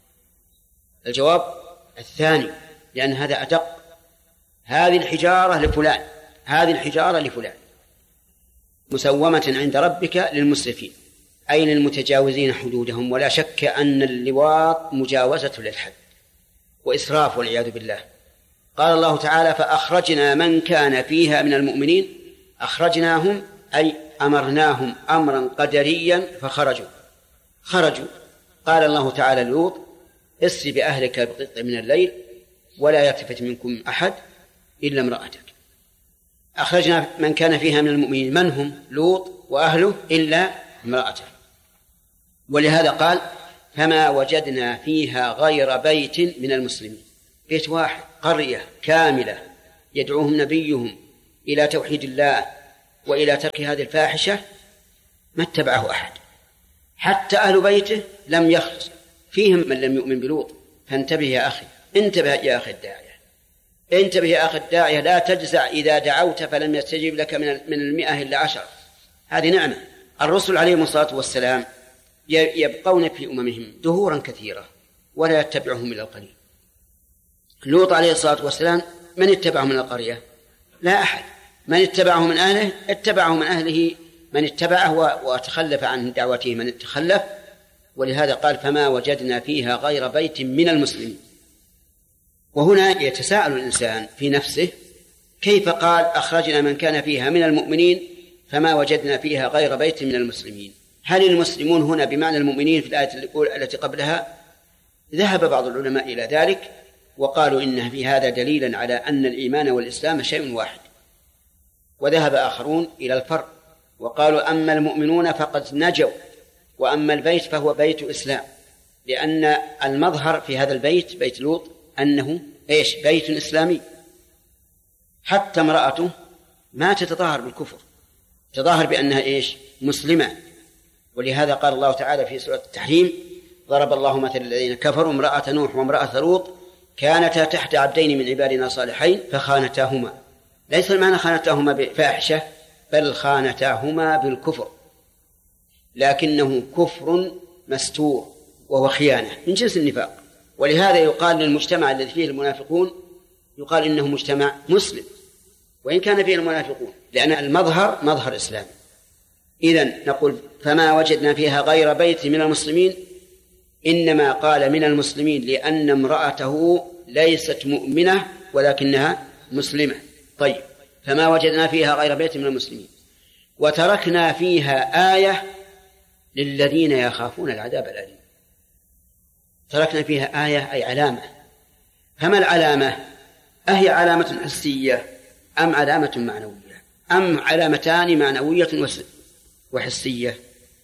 الجواب الثاني، لأن هذا أدق. هذه الحجارة لفلان، هذه الحجارة لفلان، مسومة عند ربك للمسرفين أي للمتجاوزين حدودهم. ولا شك أن اللواط مجاوزة للحد وإسراف والعياذ بالله. قال الله تعالى: فأخرجنا من كان فيها من المؤمنين. أخرجناهم أي أمرناهم أمرا قدريا فخرجوا خرجوا قال الله تعالى لوط: اسر بأهلك بقطع من الليل ولا يلتفت منكم أحد إلا امرأتك. أخرجنا من كان فيها من المؤمنين، من هم؟ لوط وأهله إلا امرأته. ولهذا قال: فما وجدنا فيها غير بيت من المسلمين. بيت واحد، قرية كاملة يدعوهم نبيهم إلى توحيد الله وإلى ترك هذه الفاحشة، ما اتبعه أحد، حتى أهل بيته لم يخلص، فيهم من لم يؤمن بلوط. فانتبه يا أخي، انتبه يا أخي الداعية، انتبه يا أخي الداعية، لا تجزع إذا دعوت فلم يستجيب لك من من المئة إلا عشرة، هذه نعمة. الرسل عليهم الصلاة والسلام يبقون في أممهم دهورا كثيرة ولا يتبعهم إلا القليل. لوط عليه الصلاة والسلام من اتبعه من القرية؟ لا أحد. من اتبعه من أهله؟ اتبعه من أهله من اتبعه وتخلف عن دعوته من تخلف. ولهذا قال فما وجدنا فيها غير بيت من المسلمين. وهنا يتساءل الإنسان في نفسه كيف قال أخرجنا من كان فيها من المؤمنين فما وجدنا فيها غير بيت من المسلمين؟ هل المسلمون هنا بمعنى المؤمنين في الآية التي قبلها؟ ذهب بعض العلماء إلى ذلك وقالوا إن في هذا دليلا على أن الإيمان والإسلام شيء واحد. وذهب آخرون إلى الفرق وقالوا أما المؤمنون فقد نجوا وأما البيت فهو بيت إسلام، لأن المظهر في هذا البيت بيت لوط أنه إيش؟ بيت إسلامي. حتى امرأته ما تتظاهر بالكفر، تظاهر بأنها إيش؟ مسلمة. ولهذا قال الله تعالى في سورة التحريم ضرب الله مثل الذين كفروا امرأة نوح وامرأة لوط كانتا تحت عبدين من عبادنا صالحين فخانتاهما. ليس المعنى خانتاهما بفاحشة، بل خانتاهما بالكفر، لكنه كفر مستور وهو خيانة من جنس النفاق. ولهذا يقال للمجتمع الذي فيه المنافقون يقال إنه مجتمع مسلم وإن كان فيه المنافقون، لأن المظهر مظهر إسلام. إذن نقول فما وجدنا فيها غير بيت من المسلمين، إنما قال من المسلمين لأن امرأته ليست مؤمنة ولكنها مسلمة. طيب، فما وجدنا فيها غير بيت من المسلمين. وتركنا فيها آية للذين يخافون العذاب الأليم. تركنا فيها آية أي علامة. فما العلامة؟ أهي علامة حسية أم علامة معنوية أم علامتان معنوية وحسية؟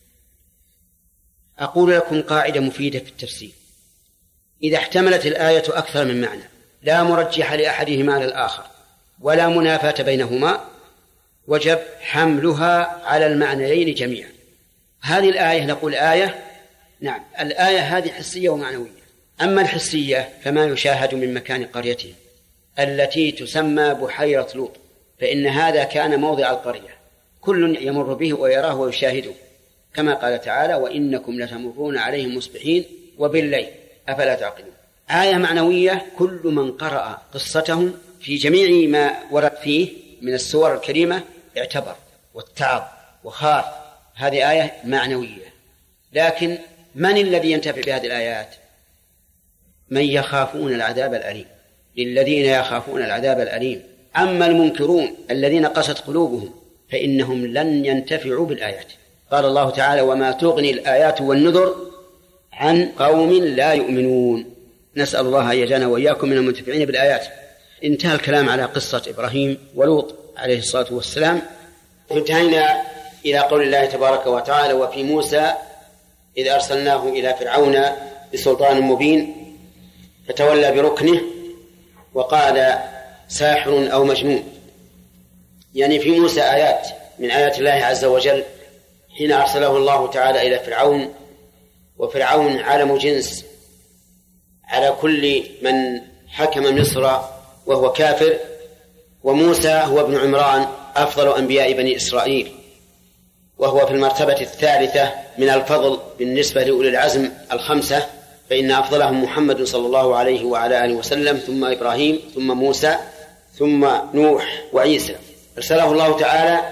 أقول لكم قاعدة مفيدة في التفسير: إذا احتملت الآية أكثر من معنى لا مرجح لأحدهما على الآخر ولا منافاة بينهما وجب حملها على المعنيين جميعا. هذه الآية نقول آية، نعم الآية هذه حسية ومعنوية. أما الحسية فما يشاهد من مكان قريته التي تسمى بحيرة لوط، فإن هذا كان موضع القرية، كل يمر به ويراه ويشاهده، كما قال تعالى وإنكم لتمرون عليهم مصبحين وبالليل أفلا تعقلون. آية معنوية كل من قرأ قصتهم في جميع ما ورد فيه من السور الكريمة اعتبر واتعظ وخاف. هذه آية معنوية. لكن من الذي ينتفع بهذه الآيات؟ من يخافون العذاب الأليم، للذين يخافون العذاب الأليم. أما المنكرون الذين قست قلوبهم فإنهم لن ينتفعوا بالآيات. قال الله تعالى وما تغني الآيات والنذر عن قوم لا يؤمنون. نسأل الله أن يجعلنا وإياكم من المنتفعين بالآيات. انتهى الكلام على قصة إبراهيم ولوط عليه الصلاة والسلام. انتهينا إلى قول الله تبارك وتعالى وفي موسى إذ أرسلناه إلى فرعون بسلطان مبين فتولى بركنه وقال ساحر أو مجنون. يعني في موسى آيات من آيات الله عز وجل حين أرسله الله تعالى إلى فرعون، وفرعون عالم جنس على كل من حكم مصر وهو كافر، وموسى هو ابن عمران أفضل أنبياء بني إسرائيل، وهو في المرتبة الثالثة من الفضل بالنسبة لأولي العزم الخمسة، فإن أفضلهم محمد صلى الله عليه وعلى آله وسلم ثم إبراهيم ثم موسى ثم نوح وعيسى. أرسله الله تعالى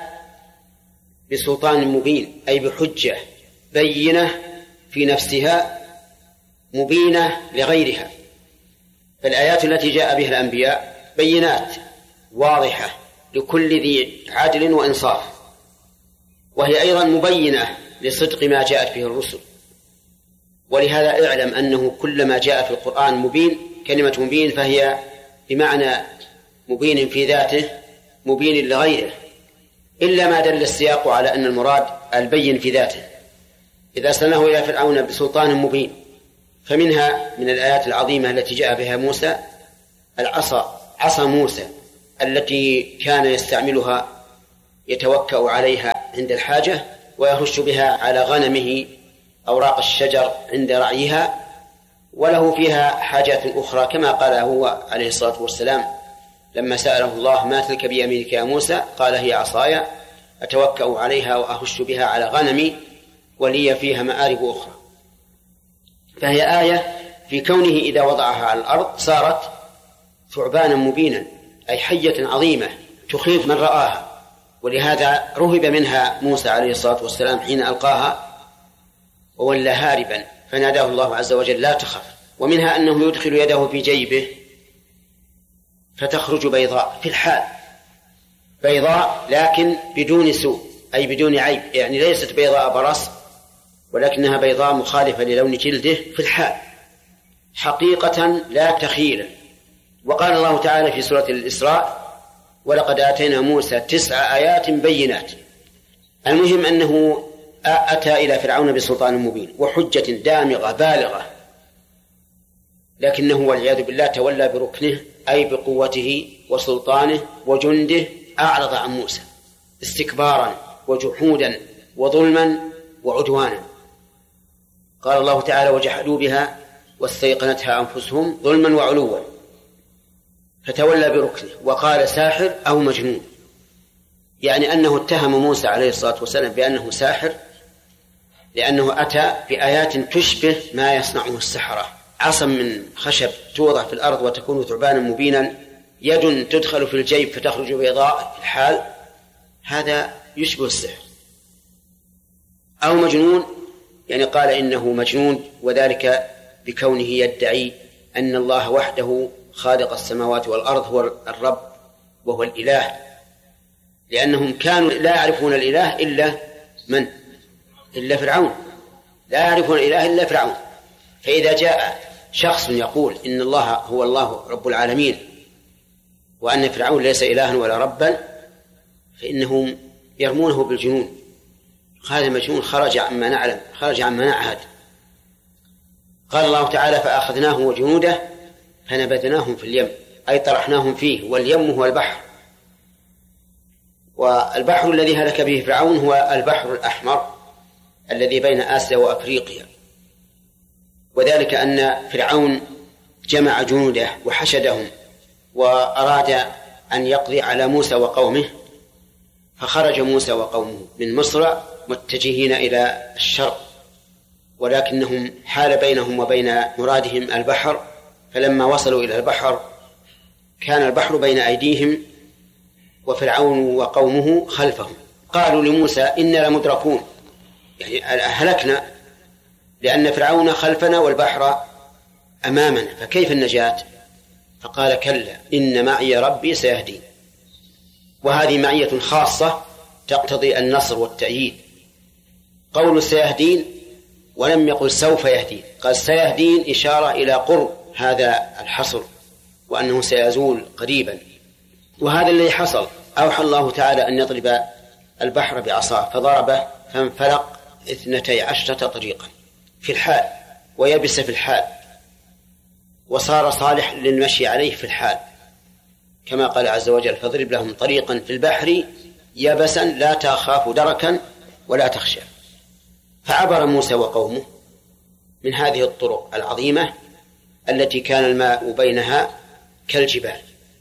بسلطان مبين أي بحجة بينة في نفسها مبينة لغيرها. فالآيات التي جاء بها الأنبياء بينات واضحة لكل ذي عدل وإنصاف، وهي أيضا مبينة لصدق ما جاءت به الرسل. ولهذا اعلم أنه كلما جاء في القرآن مبين، كلمة مبين فهي بمعنى مبين في ذاته مبين لغيره، إلا ما دل السياق على أن المراد البين في ذاته. إذا أرسلناه إلى فرعون بسلطان مبين، فمنها من الآيات العظيمة التي جاء بها موسى العصا عصا موسى التي كان يستعملها يتوكأ عليها عند الحاجة ويهش بها على غنمه أوراق الشجر عند رعيها، وله فيها حاجات أخرى كما قال هو عليه الصلاة والسلام لما سأله الله ما تلك بيمينك يا موسى؟ قال هي عصاي أتوكأ عليها وأهش بها على غنمي ولي فيها مآرب أخرى. فهي آية في كونه إذا وضعها على الأرض صارت ثعبانا مبينا، أي حية عظيمة تخيف من رآها، ولهذا رهب منها موسى عليه الصلاة والسلام حين ألقاها وولى هاربا، فناداه الله عز وجل لا تخف. ومنها أنه يدخل يده في جيبه فتخرج بيضاء في الحال، بيضاء لكن بدون سوء، أي بدون عيب، يعني ليست بيضاء برص ولكنها بيضاء مخالفة للون جلده في الحال حقيقة لا تخيلا. وقال الله تعالى في سورة الإسراء ولقد آتينا موسى تسع آيات بينات. المهم أنه أتى إلى فرعون بسلطان مبين وحجة دامغة بالغة، لكنه والعياذ بالله تولى بركنه، أي بقوته وسلطانه وجنده، أعرض عن موسى استكبارا وجحودا وظلما وعدوانا. قال الله تعالى وجحدوا بها واستيقنتها أنفسهم ظلما وعلوا، فتولى بركنه وقال ساحر أو مجنون، يعني أنه اتهم موسى عليه الصلاة والسلام بأنه ساحر، لأنه أتى بآيات تشبه ما يصنعه السحرة، عصا من خشب توضع في الأرض وتكون ثعبانا مبينا، يد تدخل في الجيب فتخرج بيضاء في الحال، هذا يشبه السحر. أو مجنون، يعني قال إنه مجنون، وذلك بكونه يدعي أن الله وحده خالق السماوات والأرض هو الرب وهو الإله، لأنهم كانوا لا يعرفون الإله إلا من؟ إلا فرعون، لا يعرفون الإله إلا فرعون. فإذا جاء شخص يقول إن الله هو الله رب العالمين وأن فرعون ليس إلها ولا ربا، فإنهم يرمونه بالجنون، هذا مجنون خرج عما نعلم، خرج عما نعهد. قال الله تعالى فأخذناه وجنوده فنبذناهم في اليم، أي طرحناهم فيه، واليم هو البحر، والبحر الذي هلك به فرعون هو البحر الأحمر الذي بين آسيا وأفريقيا. وذلك أن فرعون جمع جنوده وحشدهم وأراد أن يقضي على موسى وقومه، فخرج موسى وقومه من مصر متجهين إلى الشرق، ولكنهم حال بينهم وبين مرادهم البحر، فلما وصلوا إلى البحر كان البحر بين أيديهم وفرعون وقومه خلفهم. قالوا لموسى إنا لمدركون، يعني هلكنا لأن فرعون خلفنا والبحر أمامنا، فكيف النجاة؟ فقال كلا إن معي ربي سيهدين. وهذه معية خاصة تقتضي النصر والتأييد. قول سيهدين ولم يقل سوف يهدين، قال سيهدين إشارة إلى قرب هذا الحصر وأنه سيزول قريبا. وهذا الذي حصل، أوحى الله تعالى أن يضرب البحر بعصاه فضربه فانفلق اثنتي عشرة طريقا في الحال، ويبس في الحال، وصار صالح للمشي عليه في الحال، كما قال عز وجل فاضرب لهم طريقا في البحر يبسا لا تخاف دركا ولا تخشى. فعبر موسى وقومه من هذه الطرق العظيمة التي كان الماء بينها كالجبال.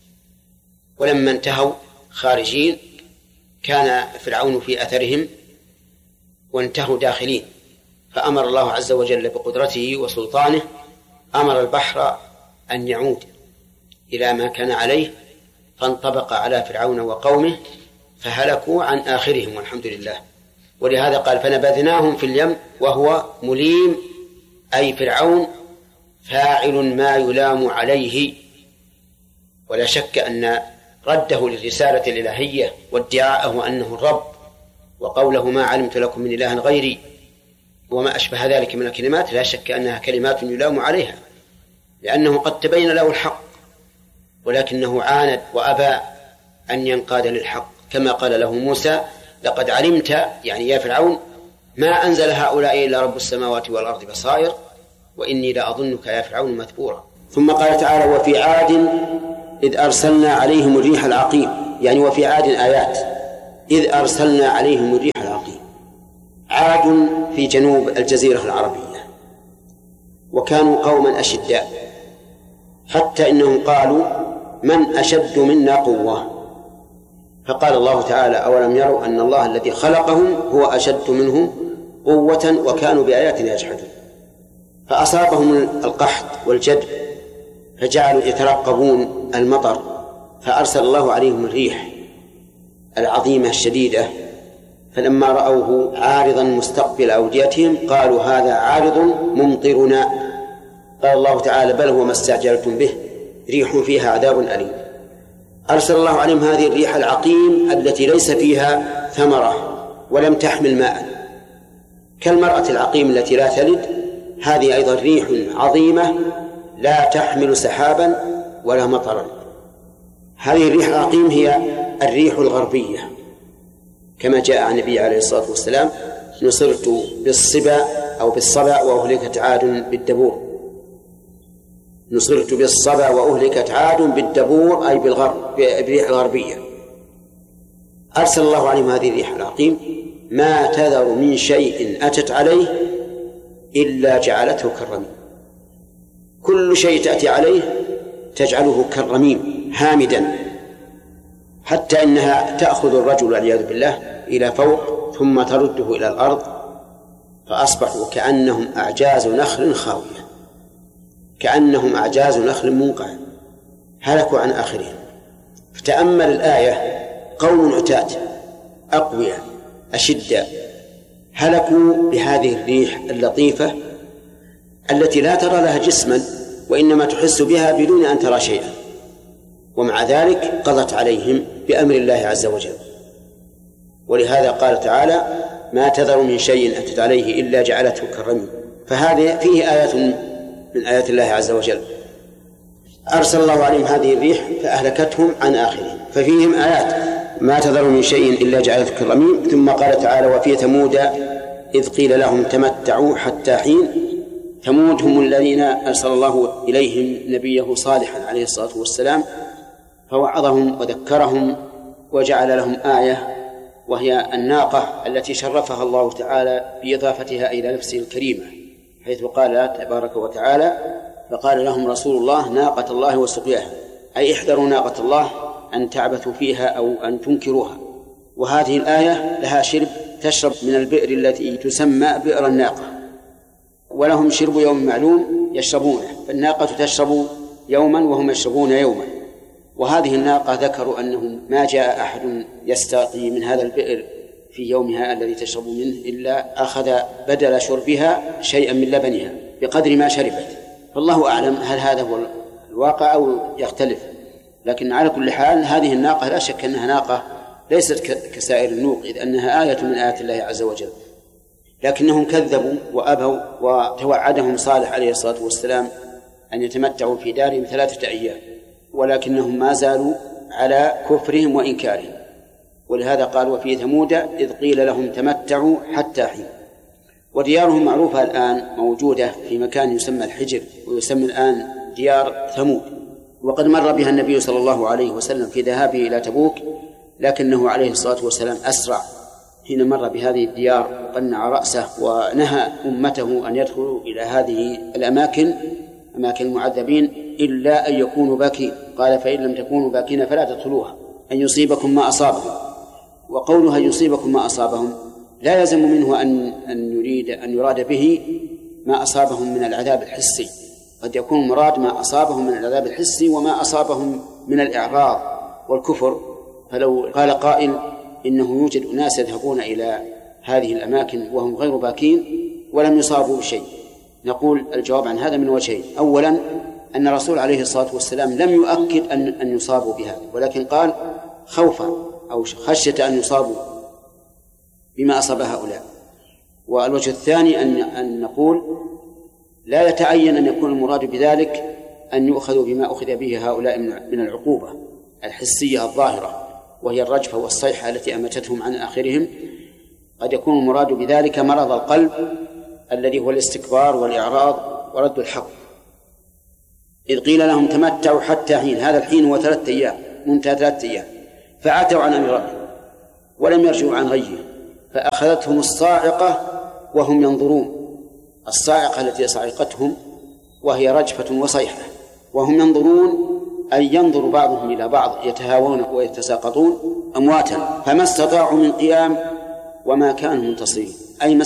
ولما انتهوا خارجين كان فرعون في أثرهم وانتهوا داخلين، فأمر الله عز وجل بقدرته وسلطانه، أمر البحر أن يعود إلى ما كان عليه، فانطبق على فرعون وقومه فهلكوا عن آخرهم والحمد لله. ولهذا قال فنبذناهم في اليم، وهو مليم أي فرعون فاعل ما يلام عليه. ولا شك أن رده للرسالة الإلهية وادعاءه أنه الرب وقوله ما علمت لكم من إله غيري وما أشبه ذلك من الكلمات، لا شك أنها كلمات يلام عليها، لأنه قد تبين له الحق ولكنه عاند وأبى أن ينقاد للحق، كما قال له موسى لقد علمت، يعني يا فرعون، ما أنزل هؤلاء إلا رب السماوات والأرض بصائر وإني لأظنك يا فرعون مثبورا. ثم قال تعالى وفي عاد إذ أرسلنا عليهم الريح العقيم، يعني وفي عاد آيات إذ أرسلنا عليهم الريح العقيم. عاد في جنوب الجزيرة العربية، وكانوا قوما أشداء، حتى إنهم قالوا من أشد منا قوة، فقال الله تعالى أولم يروا أن الله الذي خلقهم هو أشد منهم قوة وكانوا بآياتنا يجحدون. فأصابهم القحط والجدب، فجعلوا يترقبون المطر، فأرسل الله عليهم الريح العظيمة الشديدة، فلما رأوه عارضا مستقبل أوديتهم قالوا هذا عارض ممطرنا. قال الله تعالى بل هو ما استعجلتم به ريح فيها عذاب أليم. أرسل الله عليهم هذه الريح العقيم التي ليس فيها ثمرة ولم تحمل ماء، كالمرأة العقيم التي لا تلد، هذه أيضا ريح عظيمة لا تحمل سحابا ولا مطرا. هذه الريح العقيم هي الريح الغربية، كما جاء عن النبي عليه الصلاة والسلام نصرت بالصبا أو بالصبا وأهلكت عاد بالدبور. نصرت بالصبا وأهلكت عاد بالدبور أي بالغرب بالريح الغربية. أرسل الله عليهم هذه الريح العقيم ما تذر من شيء أتت عليه إلا جعلته كالرميم. كل شيء تأتي عليه تجعله كالرميم هامدا، حتى إنها تأخذ الرجل والعياذ بالله إلى فوق ثم ترده إلى الأرض، فأصبحوا كأنهم أعجاز نخل خاوية، كأنهم أعجاز نخل منقع، هلكوا عن آخرهم. فتأمل الآية، قوم عتاة أقوياء أشداء هلكوا بهذه الريح اللطيفة التي لا ترى لها جسما وإنما تحس بها بدون أن ترى شيئا، ومع ذلك قضت عليهم بأمر الله عز وجل. ولهذا قال تعالى ما تذر من شيء أتت عليه إلا جعلته كالرميم. فهذا فيه آيات من آيات الله عز وجل. أرسل الله عليهم هذه الريح فأهلكتهم عن آخرهم، ففيهم آيات ما تذر من شيء إلا جعلته كالرميم. ثم قال تعالى وفي ثمود إذ قيل لهم تمتعوا حتى حين. ثمود هم الذين أرسل الله إليهم نبيه صالحا عليه الصلاة والسلام، فوعظهم وذكرهم وجعل لهم آية، وهي الناقة التي شرفها الله تعالى بإضافتها إلى نفسه الكريمة، حيث قال تبارك وتعالى فقال لهم رسول الله ناقة الله وسقياها، أي احذروا ناقة الله أن تعبثوا فيها أو أن تنكروها. وهذه الآية لها شرب، تشرب من البئر التي تسمى بئر الناقة، ولهم شرب يوم معلوم يشربونه، فالناقة تشرب يوما وهم يشربون يوما. وهذه الناقة ذكروا أنهم ما جاء أحد يستقي من هذا البئر في يومها الذي تشرب منه إلا أخذ بدل شربها شيئا من لبنها بقدر ما شربت. فالله أعلم هل هذا هو الواقع أو يختلف، لكن على كل حال هذه الناقة لا شك أنها ناقة ليست كسائر النوق، إذ أنها آية من آيات الله عز وجل. لكنهم كذبوا وأبوا، وتوعدهم صالح عليه الصلاة والسلام أن يتمتعوا في دارهم ثلاثة أيام، ولكنهم ما زالوا على كفرهم وإنكارهم. ولهذا قال وفي ثمود إذ قيل لهم تمتعوا حتى حين. وديارهم معروفة الآن موجودة في مكان يسمى الحجر، ويسمى الآن ديار ثمود. وقد مر بها النبي صلى الله عليه وسلم في ذهابه إلى تبوك، لكنه عليه الصلاة والسلام أسرع حين مر بهذه الديار وقنع رأسه ونهى أمته أن يدخلوا إلى هذه الأماكن أماكن المعذبين إلا أن يكونوا باكين. قال فإن لم تكونوا باكين فلا تدخلوها أن يصيبكم ما أصابهم. وقولها يصيبكم ما أصابهم لا يلزم منه أن أن يريد أن يراد به ما أصابهم من العذاب الحسي، قد يكون مراد ما أصابهم من العذاب الحسي وما أصابهم من الإعراض والكفر. فلو قال قائل إنه يوجد أناس يذهبون إلى هذه الأماكن وهم غير باكين ولم يصابوا بشيء، نقول الجواب عن هذا من وجهين. أولا أن الرسول عليه الصلاة والسلام لم يؤكد أن أن يصابوا بهذا، ولكن قال خوفا أو خشية أن يصابوا بما أصاب هؤلاء. والوجه الثاني أن أن نقول لا يتعين أن يكون المراد بذلك أن يؤخذوا بما أخذ به هؤلاء من العقوبة الحسية الظاهرة، وهي الرجفة والصيحة التي أمتتهم عن آخرهم. قد يكون المراد بذلك مرض القلب الذي هو الاستكبار والإعراض ورد الحق. إذ قيل لهم تمتعوا حتى حين، هذا الحين هو ثلاثة أيام، منتهى ثلاثة أيام، فعتوا عن أمر ربهم ولم يرجعوا عن غيه، فأخذتهم الصاعقة وهم ينظرون. الصاعقة التي صعقتهم وهي رجفة وصيحة وهم ينظرون، أي ينظر بعضهم إلى بعض يتهاون ويتساقطون أمواتا، فما استطاعوا من قيام وما كانوا منتصرين، أي